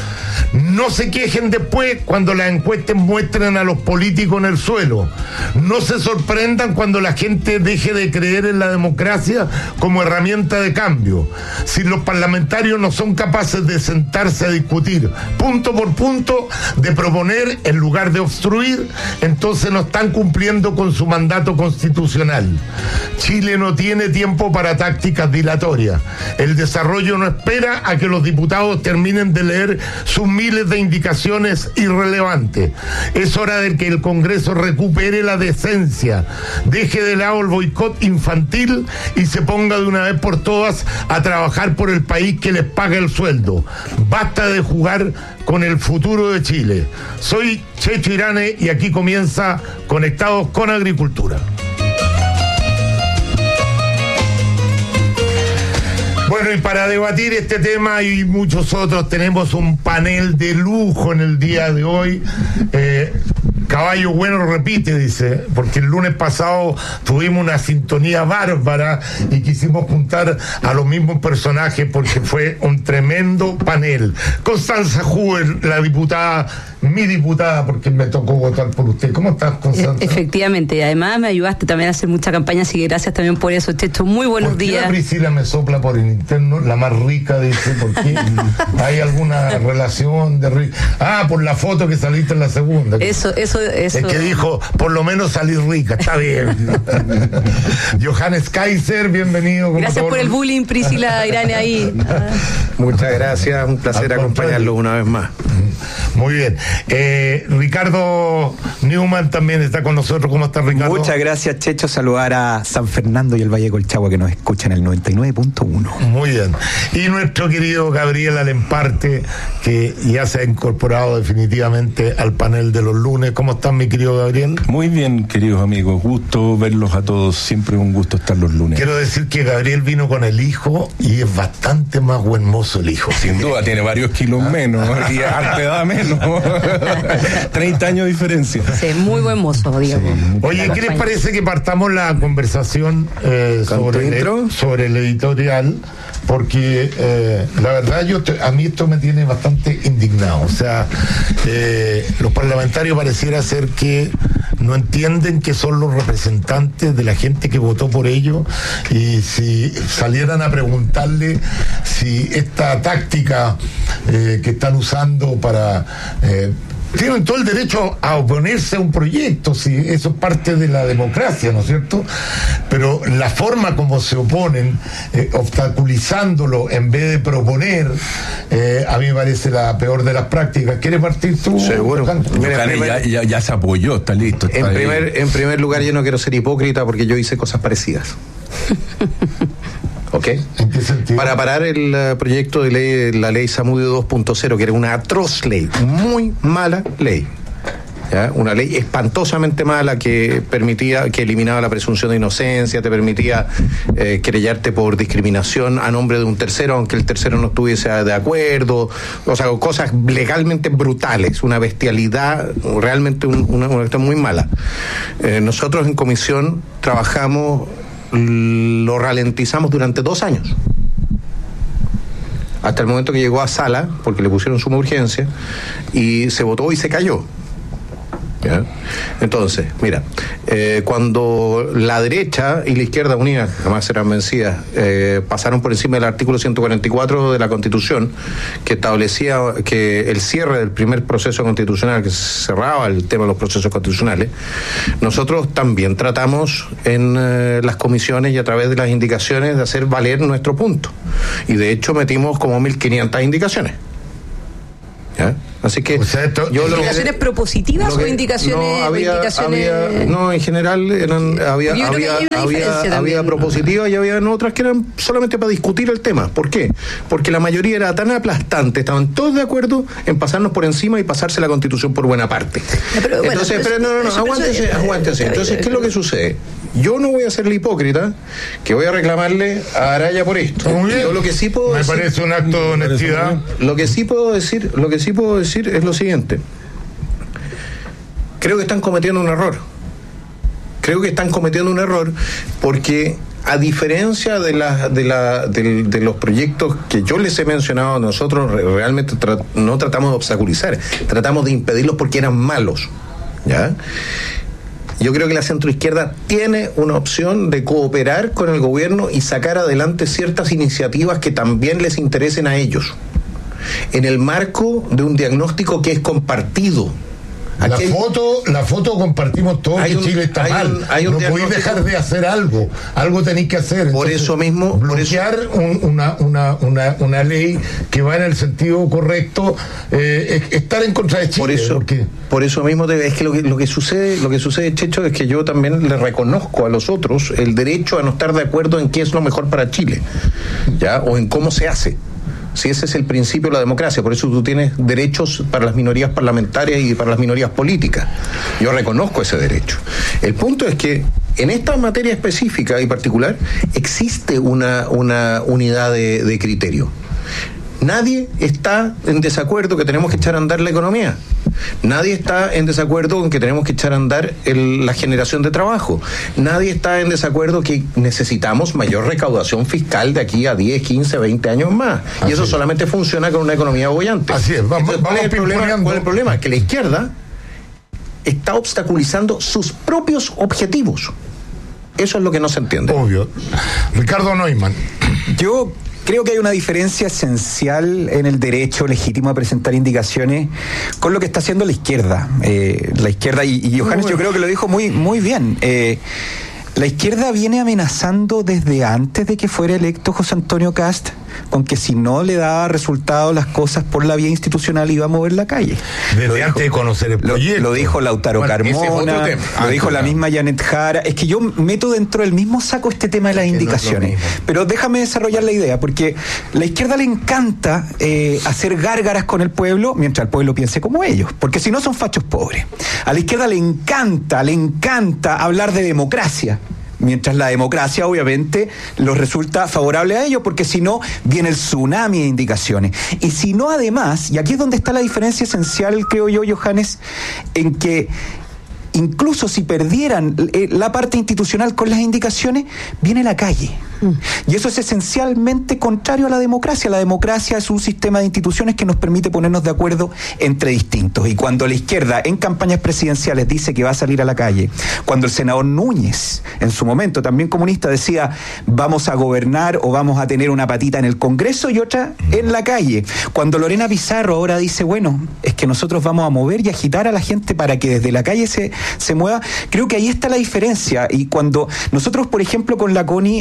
No se quejen después cuando las encuestas muestren a los políticos en el suelo. No se sorprendan cuando la gente deje de creer en la democracia como herramienta de cambio. Si los parlamentarios no son capaces de sentarse a discutir punto por punto, de proponer en lugar de obstruir, entonces no están cumpliendo con su mandato constitucional. Chile no tiene tiempo para tácticas dilatorias. El desarrollo no espera a que los diputados terminen de leer sus miles de indicaciones irrelevantes. Es hora de que el Congreso recupere la decencia, deje de lado el boicot infantil y se ponga de una vez por todas a trabajar por el país que les paga el sueldo. Basta de jugar con el futuro de Chile. Soy Checho Irane y aquí comienza Conectados con Agricultura. Bueno, y para debatir este tema y muchos otros, tenemos un panel de lujo en el día de hoy. Eh, Caballo Bueno repite, dice, porque el lunes pasado tuvimos una sintonía bárbara y quisimos juntar a los mismos personajes porque fue un tremendo panel. Constanza Huber, la diputada, mi diputada, porque me tocó votar por usted. ¿Cómo estás, Constanza? Efectivamente, y además me ayudaste también a hacer mucha campaña, así que gracias también por eso, Checho. Muy buenos ¿Por qué días. La Priscila me sopla por el interno, la más rica, dice, ¿por qué? ¿Hay alguna relación de rica? Ah, por la foto que saliste en la segunda. Eso, eso, eso. Es que dijo, por lo menos salir rica, está bien. Johannes Kaiser, bienvenido. Como gracias por el bullying, Priscila Irane ahí. Muchas gracias, un placer acompañarlos una vez más. Muy bien. Eh, Ricardo Newman también está con nosotros. ¿Cómo está, Ricardo? Muchas gracias, Checho. Saludar a San Fernando y el Valle Colchagua que nos escuchan en el noventa y nueve punto uno. Muy bien. Y nuestro querido Gabriel Alemparte, que ya se ha incorporado definitivamente al panel de los lunes. ¿Cómo están, mi querido Gabriel? Muy bien, queridos amigos. Gusto verlos a todos. Siempre un gusto estar los lunes. Quiero decir que Gabriel vino con el hijo y es bastante más buen mozo el hijo. Sin duda, tiene varios kilos menos y harta edad menos. treinta años de diferencia. Sí, muy buen mozo, digamos. Sí. Oye, ¿qué les parece que partamos la conversación eh, sobre, el, sobre el editorial? Porque eh, la verdad yo te, a mí esto me tiene bastante indignado. O sea, eh, los parlamentarios pareciera ser que no entienden que son los representantes de la gente que votó por ellos, y si salieran a preguntarle si esta táctica eh, que están usando para... Eh, tienen todo el derecho a oponerse a un proyecto, si eso es parte de la democracia, ¿no es cierto? Pero la forma como se oponen, eh, obstaculizándolo en vez de proponer, eh, a mí me parece la peor de las prácticas. ¿Quieres partir tú? Seguro. Mira, primer, ya, ya, ya se apoyó, está listo. Está en, primer, en primer lugar, yo no quiero ser hipócrita porque yo hice cosas parecidas. ¿Ok? ¿En qué sentido? Para parar el uh, proyecto de ley, la ley Zamudio dos punto cero, que era una atroz ley, muy mala ley. ¿ya? Una ley espantosamente mala que permitía, que eliminaba la presunción de inocencia, te permitía eh, querellarte por discriminación a nombre de un tercero, aunque el tercero no estuviese de acuerdo, o sea, cosas legalmente brutales, una bestialidad, realmente un, una, una cuestión muy mala. Eh, nosotros en comisión trabajamos, lo ralentizamos durante dos años. Hasta el momento que llegó a sala, porque le pusieron suma urgencia, y se votó y se cayó. ¿Ya? Entonces, mira, eh, cuando la derecha y la izquierda unida, jamás serán vencidas, eh, pasaron por encima del artículo ciento cuarenta y cuatro de la Constitución, que establecía que el cierre del primer proceso constitucional, que cerraba el tema de los procesos constitucionales, nosotros también tratamos en eh, las comisiones y a través de las indicaciones de hacer valer nuestro punto. Y de hecho metimos como mil quinientas indicaciones. ¿Ya? Así que, o sea, esto, yo ¿indicaciones lo, propositivas que, o indicaciones, no, había, indicaciones... había, no, en general eran, había, había, había, había propositivas y había otras que eran solamente para discutir el tema. ¿Por qué? Porque la mayoría era tan aplastante, estaban todos de acuerdo en pasarnos por encima y pasarse la Constitución por buena parte. No, pero, bueno, Entonces, pero, pero no, no, no, aguántese, aguántese. Entonces, ¿qué es lo que sucede? Yo no voy a ser la hipócrita que voy a reclamarle a Araya por esto. Yo lo que sí puedo Me decir, parece un acto de honestidad. Lo que sí puedo decir, lo que sí puedo decir es lo siguiente. Creo que están cometiendo un error. Creo que están cometiendo un error porque, a diferencia de, la, de, la, de, de los proyectos que yo les he mencionado, nosotros realmente tra- no tratamos de obstaculizar, tratamos de impedirlos porque eran malos. ¿Ya? Yo creo que la centroizquierda tiene una opción de cooperar con el gobierno y sacar adelante ciertas iniciativas que también les interesen a ellos, en el marco de un diagnóstico que es compartido. La Aquí foto, la foto compartimos todos que un, Chile está hay mal. Un, hay un no podéis dejar de hacer algo. Algo tenéis que hacer. Por Entonces, eso mismo. Bloquear por eso. Un, una, una, una, una ley que va en el sentido correcto, eh, estar en contra de Chile. Por eso, porque... por eso mismo es que lo que lo que sucede, lo que sucede, Checho, es que yo también le reconozco a los otros el derecho a no estar de acuerdo en qué es lo mejor para Chile, ya, o en cómo se hace. Si ese es el principio de la democracia, por eso tú tienes derechos para las minorías parlamentarias y para las minorías políticas. Yo reconozco ese derecho. El punto es que en esta materia específica y particular existe una, una unidad de, de criterio. Nadie está en desacuerdo que tenemos que echar a andar la economía. Nadie está en desacuerdo con que tenemos que echar a andar el, la generación de trabajo. Nadie está en desacuerdo que necesitamos mayor recaudación fiscal de aquí a diez, quince, veinte años más. Así y eso es. Solamente funciona con una economía bollante. Así es. Vamos, Entonces, ¿cuál, vamos es el problema? ¿Cuál es el problema? Que la izquierda está obstaculizando sus propios objetivos. Eso es lo que no se entiende. Obvio. Ricardo Neumann. Yo creo que hay una diferencia esencial en el derecho legítimo a presentar indicaciones con lo que está haciendo la izquierda. Eh, la izquierda, y, y Johannes yo creo que lo dijo muy, muy bien. Eh, la izquierda viene amenazando desde antes de que fuera electo José Antonio Kast con que si no le daba resultados las cosas por la vía institucional iba a mover la calle. Desde lo antes dijo, de conocer el proyecto. Lo, lo dijo Lautaro bueno, Carmona, lo ah, dijo claro. la misma Janet Jara. Es que yo meto dentro del mismo saco este tema de las indicaciones. No pero déjame desarrollar la idea, porque la izquierda le encanta eh, hacer gárgaras con el pueblo mientras el pueblo piense como ellos, porque si no son fachos pobres. A la izquierda le encanta, le encanta hablar de democracia, mientras la democracia obviamente los resulta favorable a ellos, porque si no viene el tsunami de indicaciones. Y si no, además, y aquí es donde está la diferencia esencial, creo yo, Johannes, en que incluso si perdieran la parte institucional con las indicaciones, viene la calle. Y eso es esencialmente contrario a la democracia. La democracia es un sistema de instituciones que nos permite ponernos de acuerdo entre distintos. Y cuando la izquierda en campañas presidenciales dice que va a salir a la calle, cuando el senador Núñez, en su momento también comunista, decía vamos a gobernar o vamos a tener una patita en el Congreso y otra en la calle, cuando Lorena Pizarro ahora dice bueno, es que nosotros vamos a mover y agitar a la gente para que desde la calle se, se mueva, creo que ahí está la diferencia. Y cuando nosotros, por ejemplo, con la CONI en el proceso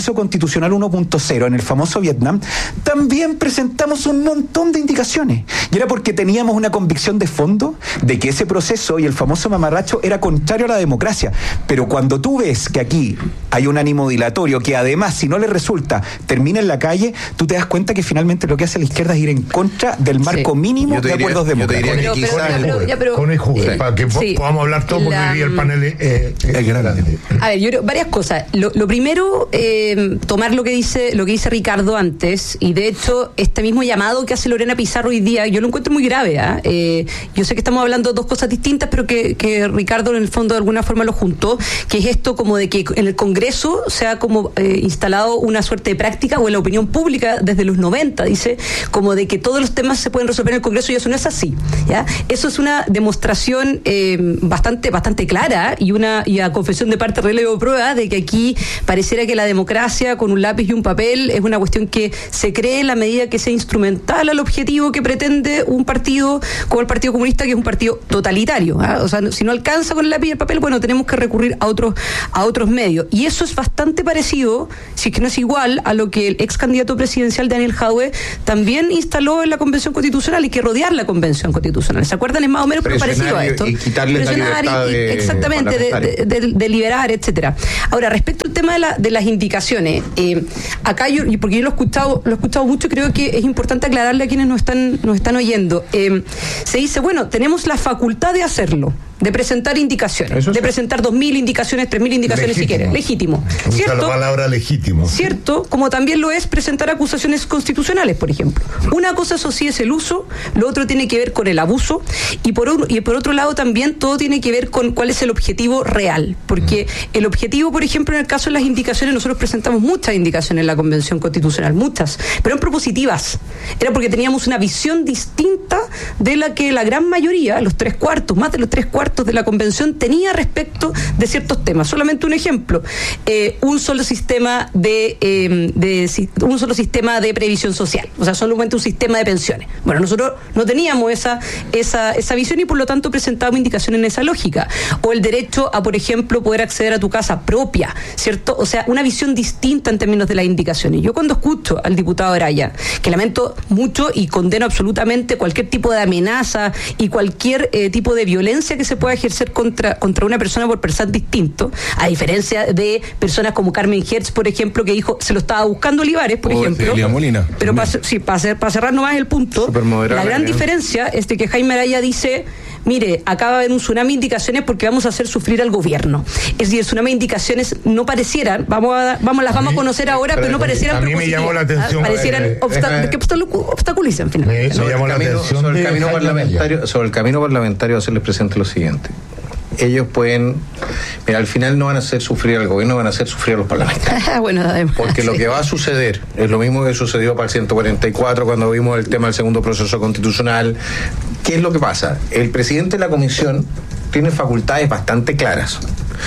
proceso constitucional uno punto cero, en el famoso Vietnam, también presentamos un montón de indicaciones. Y era porque teníamos una convicción de fondo de que ese proceso y el famoso mamarracho era contrario a la democracia. Pero cuando tú ves que aquí hay un ánimo dilatorio, que además, si no le resulta, termina en la calle, tú te das cuenta que finalmente lo que hace la izquierda es ir en contra del marco sí. mínimo de acuerdos democráticos. Pero, pero, pero, pero, pero, con el jugo, eh, para que sí. podamos hablar todo, porque la, hoy día el panel es eh, eh, grande. A ver, yo creo varias cosas. Lo, lo primero, eh, tomar lo que dice lo que dice Ricardo antes, y de hecho, este mismo llamado que hace Lorena Pizarro hoy día, yo lo encuentro muy grave. ¿eh? Eh, yo sé que estamos hablando de dos cosas distintas, pero que, que Ricardo en el fondo de alguna forma lo juntó, que es esto como de que en el Congreso se ha como eh, instalado una suerte de práctica, o en la opinión pública desde los noventa, dice, como de que todos los temas se pueden resolver en el Congreso, y eso no es así. ¿ya? Eso es una demostración eh, bastante bastante clara y una y a confesión de parte relevo prueba de que aquí pareciera que la democracia con un lápiz y un papel es una cuestión que se cree en la medida que sea instrumental al objetivo que pretende un partido como el Partido Comunista, que es un partido totalitario. ¿eh? O sea, si no alcanza con el lápiz y el papel, bueno, tenemos que recurrir a otros a otros medios. Y eso es bastante parecido, si es que no es igual, a lo que el ex candidato presidencial Daniel Jadwe también instaló en la Convención Constitucional, y que rodear la Convención Constitucional. ¿Se acuerdan? Es más o menos parecido a esto. Y quitarles la libertad de, exactamente, de, de, de liberar, etcétera. Ahora, respecto al tema de, la, de las indicaciones, eh, acá yo, porque yo lo he escuchado, lo he escuchado mucho, creo que es importante aclararle a quienes nos están, nos están oyendo. Eh, se dice, bueno, tenemos la facultad de hacerlo, de presentar indicaciones, Eso de sí. presentar dos mil indicaciones, tres mil indicaciones legítimo. si quieren, legítimo. Usa ¿Cierto? la palabra legítimo. Cierto, como también lo es presentar acusaciones constitucionales, por ejemplo. Una cosa, eso sí, es el uso, lo otro tiene que ver con el abuso, y por, un, y por otro lado también todo tiene que ver con cuál es el objetivo real, porque mm. el objetivo, por ejemplo, en el caso de las indicaciones, nosotros presentamos muchas indicaciones en la Convención Constitucional, muchas, pero eran propositivas, era porque teníamos una visión distinta de la que la gran mayoría, los tres cuartos, más de los tres cuartos de la Convención tenía respecto de ciertos temas. Solamente un ejemplo, eh, un solo sistema de, eh, de un solo sistema de previsión social, o sea, solamente un sistema de pensiones. Bueno, nosotros no teníamos esa, esa, esa visión, y por lo tanto presentábamos indicaciones en esa lógica. O el derecho a, por ejemplo, poder acceder a tu casa propia, ¿cierto? O sea, una visión distinta en términos de las indicaciones. Yo cuando escucho al diputado Araya, que lamento mucho y condeno absolutamente cualquier tipo de amenaza y cualquier eh, tipo de violencia que se pueda ejercer contra, contra una persona por pensar distinto, a diferencia de personas como Carmen Hertz, por ejemplo, que dijo, se lo estaba buscando Olivares, por o ejemplo. Elia Molina. Pero para sí, pa pa cerrar nomás el punto, la gran ¿eh? diferencia es de que Jaime Araya dice, mire, acaba de haber un tsunami de indicaciones porque vamos a hacer sufrir al gobierno. Es decir, el tsunami de indicaciones no parecieran, vamos a, vamos, las a vamos mí, a conocer ahora, pero, pero no parecieran a mí me llamó la atención, parecieran eh, obsta que obstaculizan finalmente. Me, me llamó la atención sobre el camino parlamentario, sobre el camino parlamentario hacerles presente lo siguiente. Ellos pueden, mira, al final no van a hacer sufrir al gobierno, van a hacer sufrir a los parlamentarios. Bueno, además, porque sí. lo que va a suceder es lo mismo que sucedió para el ciento cuarenta y cuatro cuando vimos el tema del segundo proceso constitucional. ¿Qué es lo que pasa? El presidente de la comisión tiene facultades bastante claras,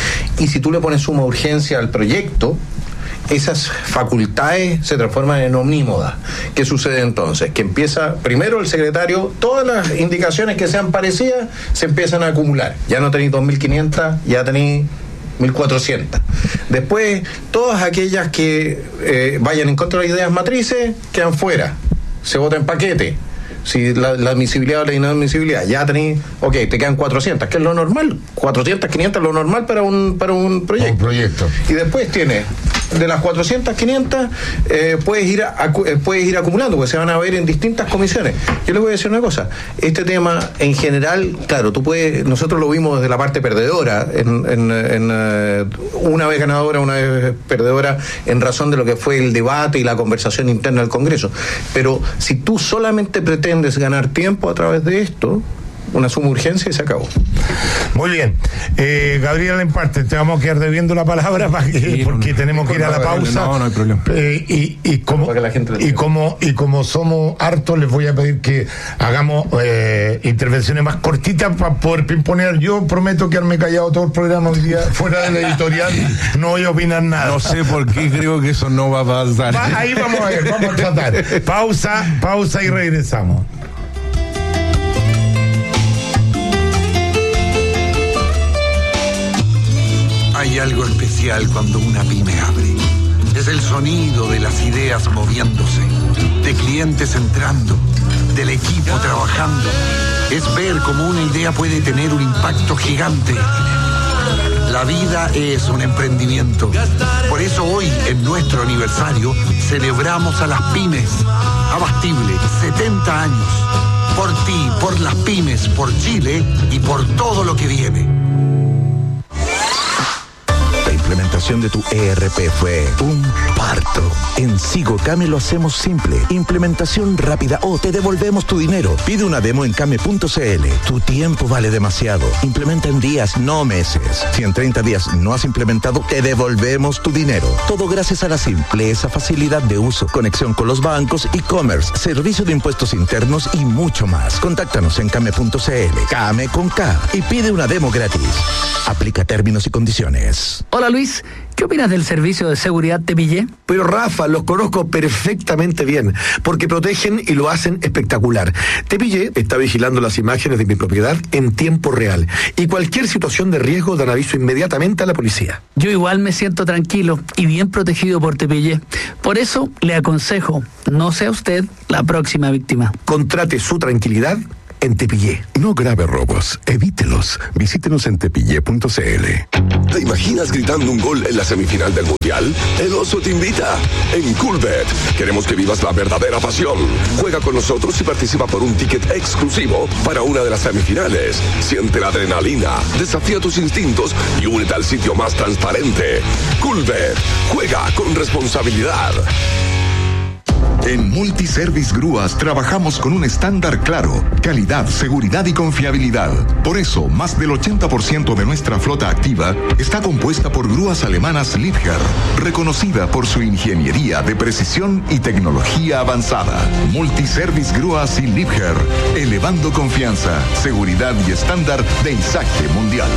y si tú le pones suma urgencia al proyecto, esas facultades se transforman en omnímodas. ¿Qué sucede entonces? Que empieza, primero el secretario, todas las indicaciones que sean parecidas se empiezan a acumular. Ya no tenéis dos mil quinientas, ya tenéis mil cuatrocientas. Después, todas aquellas que eh, vayan en contra de las ideas matrices quedan fuera. Se vota en paquete. Si la, la admisibilidad o la inadmisibilidad, ya tenéis, ok, te quedan cuatrocientas, que es lo normal. cuatrocientas, quinientas, lo normal para un, para un proyecto. Un proyecto. Y después tienes, de las cuatrocientas, quinientas, eh, puedes, ir a, eh, puedes ir acumulando, porque se van a ver en distintas comisiones. Yo les voy a decir una cosa, este tema en general, claro, tú puedes, nosotros lo vimos desde la parte perdedora, en, en, en uh, una vez ganadora, una vez perdedora, en razón de lo que fue el debate y la conversación interna del Congreso. Pero si tú solamente pretendes ganar tiempo a través de esto, una suma urgencia y se acabó. Muy bien. Eh, Gabriel Emparte, te vamos a quedar debiendo la palabra para que, sí, porque no, tenemos que ir a la pausa. No, no hay problema. Eh, y, y, como, y, como, y como somos hartos, les voy a pedir que hagamos eh, intervenciones más cortitas para poder imponer. Yo prometo quedarme callado todo el programa hoy día, fuera de la editorial, no voy a opinar nada. No sé por qué creo que eso no va a pasar. Va, ahí vamos a ver, vamos a tratar. Pausa, pausa y regresamos. Hay algo especial cuando una pyme abre. Es el sonido de las ideas moviéndose, de clientes entrando, del equipo trabajando. Es ver cómo una idea puede tener un impacto gigante. La vida es un emprendimiento. Por eso hoy, en nuestro aniversario, celebramos a las pymes. Abastible, setenta años. Por ti, por las pymes, por Chile y por todo lo que viene. La implementación de tu E R P fue un parto. En Sigocame lo hacemos simple. Implementación rápida o te devolvemos tu dinero. Pide una demo en came punto c l. Tu tiempo vale demasiado. Implementa en días, no meses. Si en treinta días no has implementado, te devolvemos tu dinero. Todo gracias a la simpleza, facilidad de uso, conexión con los bancos, e-commerce, servicio de impuestos internos y mucho más. Contáctanos en came punto c l. Came con K y pide una demo gratis. Aplica términos y condiciones. Hola Luis, ¿qué opinas del servicio de seguridad Te Pillé? Pero Rafa, los conozco perfectamente bien, porque protegen y lo hacen espectacular. Te Pillé está vigilando las imágenes de mi propiedad en tiempo real y cualquier situación de riesgo dan aviso inmediatamente a la policía. Yo igual me siento tranquilo y bien protegido por Te Pillé. Por eso le aconsejo, no sea usted la próxima víctima. Contrate su tranquilidad en Te Pillé. No grabe robos, evítelos. Visítenos en tepillé punto c l. ¿Te imaginas gritando un gol en la semifinal del Mundial? El Oso te invita. En Coolbet queremos que vivas la verdadera pasión. Juega con nosotros y participa por un ticket exclusivo para una de las semifinales. Siente la adrenalina, desafía tus instintos y únete al sitio más transparente. Coolbet. Juega con responsabilidad. En Multiservice Grúas trabajamos con un estándar claro, calidad, seguridad y confiabilidad. Por eso, más del ochenta por ciento de nuestra flota activa está compuesta por grúas alemanas Liebherr, reconocida por su ingeniería de precisión y tecnología avanzada. Multiservice Grúas y Liebherr, elevando confianza, seguridad y estándar de izaje mundial.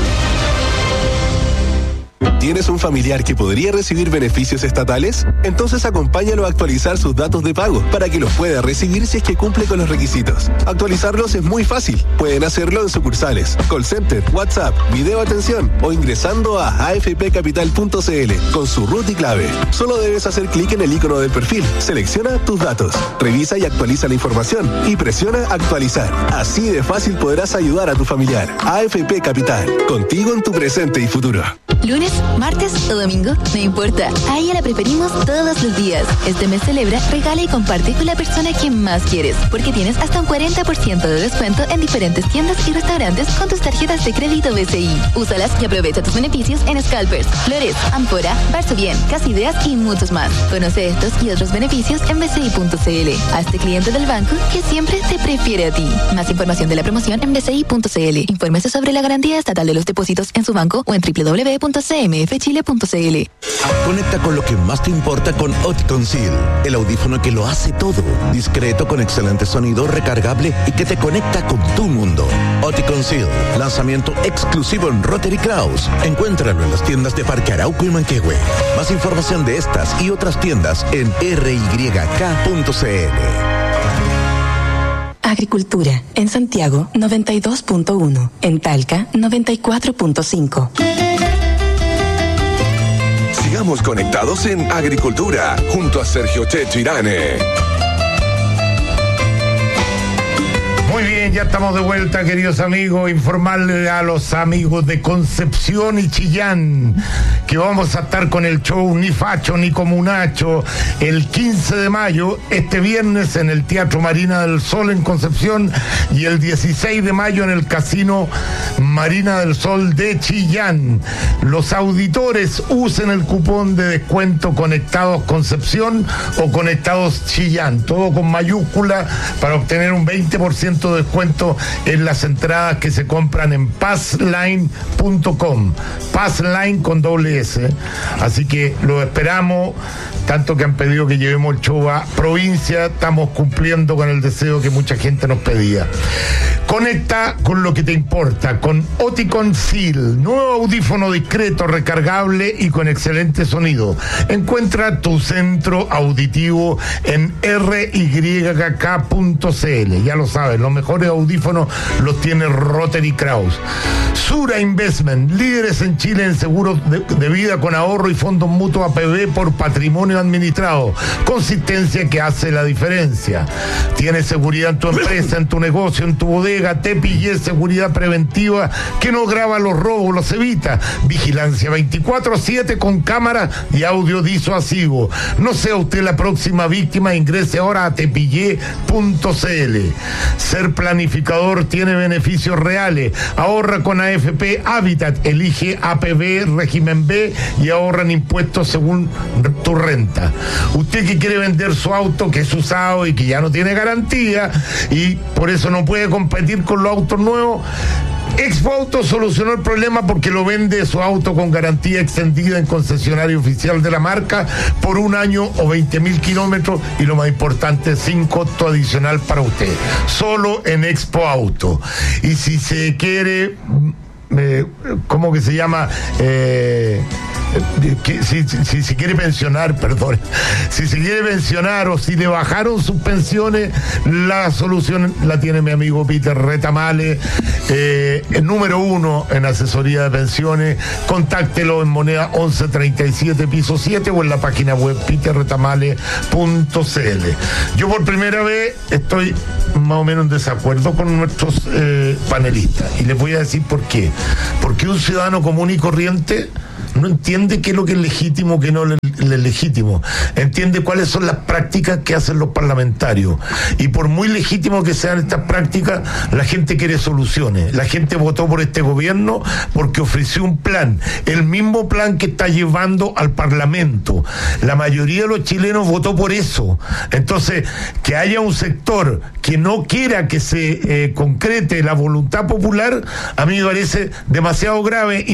¿Tienes un familiar que podría recibir beneficios estatales? Entonces acompáñalo a actualizar sus datos de pago para que los pueda recibir si es que cumple con los requisitos. Actualizarlos es muy fácil. Pueden hacerlo en sucursales, call center, WhatsApp, video atención o ingresando a a f p capital punto c l con su root y clave. Solo debes hacer clic en el icono del perfil, selecciona tus datos, revisa y actualiza la información y presiona actualizar. Así de fácil podrás ayudar a tu familiar. A F P Capital, contigo en tu presente y futuro. Lunes, martes o domingo, no importa. A ella la preferimos todos los días. Este mes celebra, regala y comparte con la persona que más quieres, porque tienes hasta un cuarenta por ciento de descuento en diferentes tiendas y restaurantes con tus tarjetas de crédito B C I. Úsalas y aprovecha tus beneficios en Scalpers, Flores, Ampora, Barso Bien, Casa Ideas y muchos más. Conoce estos y otros beneficios en b c i punto c l. Hazte cliente del banco que siempre te prefiere a ti. Más información de la promoción en b c i punto c l. Infórmese sobre la garantía estatal de los depósitos en su banco o en w w w punto c m f chile punto c l. Conecta con lo que más te importa con Oticon Seal, el audífono que lo hace todo. Discreto, con excelente sonido, recargable y que te conecta con tu mundo. Oticon Seal, lanzamiento exclusivo en Rotary Kraus. Encuéntralo en las tiendas de Parque Arauco y Manquehue. Más información de estas y otras tiendas en r y k punto c l. Agricultura, en Santiago noventa y dos punto uno, en Talca noventa y cuatro punto cinco. Sigamos conectados en Agricultura, junto a Sergio Checho Irane. Muy bien, ya estamos de vuelta, queridos amigos. Informarle a los amigos de Concepción y Chillán que vamos a estar con el show Ni Facho ni Comunacho el quince de mayo, este viernes en el Teatro Marina del Sol en Concepción y el dieciséis de mayo en el Casino Marina del Sol de Chillán. Los auditores usen el cupón de descuento Conectados Concepción o Conectados Chillán, todo con mayúscula, para obtener un veinte por ciento de descuento en las entradas que se compran en passline punto com. Passline con doble S. Así que lo esperamos, tanto que han pedido que llevemos el show a provincia, estamos cumpliendo con el deseo que mucha gente nos pedía. Conecta con lo que te importa, con Oticon Seal, nuevo audífono discreto, recargable y con excelente sonido. Encuentra tu centro auditivo en r y k punto c l. Ya lo sabes, los mejores audífonos los tiene Rotary Kraus. Sura Investment, líderes en Chile en seguros de, de vida con ahorro y fondos mutuos A P B por patrimonio administrado. Consistencia que hace la diferencia. Tienes seguridad en tu empresa, en tu negocio, en tu bodega. Te pillé seguridad preventiva que no graba los robos, los evita. Vigilancia veinticuatro siete con cámara y audio disuasivo. No sea usted la próxima víctima, ingrese ahora a tepillé punto c l. Ser planificador tiene beneficios reales. Ahorra con A F P Habitat, elige A P B régimen B y ahorra en impuestos según tu renta. Usted que quiere vender su auto que es usado y que ya no tiene garantía y por eso no puede competir con los autos nuevos, Expo Auto solucionó el problema porque lo vende su auto con garantía extendida en concesionario oficial de la marca por un año o veinte mil kilómetros y lo más importante, sin costo adicional para usted. Solo en Expo Auto. Y si se quiere, eh, ¿cómo que se llama? Eh, Que, si, si, si quiere pensionar, perdón, si se quiere pensionar o si le bajaron sus pensiones, la solución la tiene mi amigo Peter Retamale, eh, el número uno en asesoría de pensiones. Contáctelo en moneda once treinta y siete piso siete o en la página web peter retamale punto c l. Yo por primera vez estoy más o menos en desacuerdo con nuestros eh, panelistas y les voy a decir por qué. Porque un ciudadano común y corriente no entiende qué es lo que es legítimo, qué no es legítimo. Entiende cuáles son las prácticas que hacen los parlamentarios. Y por muy legítimo que sean estas prácticas, la gente quiere soluciones. La gente votó por este gobierno porque ofreció un plan, el mismo plan que está llevando al Parlamento. La mayoría de los chilenos votó por eso. Entonces, que haya un sector que no quiera que se eh, concrete la voluntad popular, a mí me parece demasiado grave.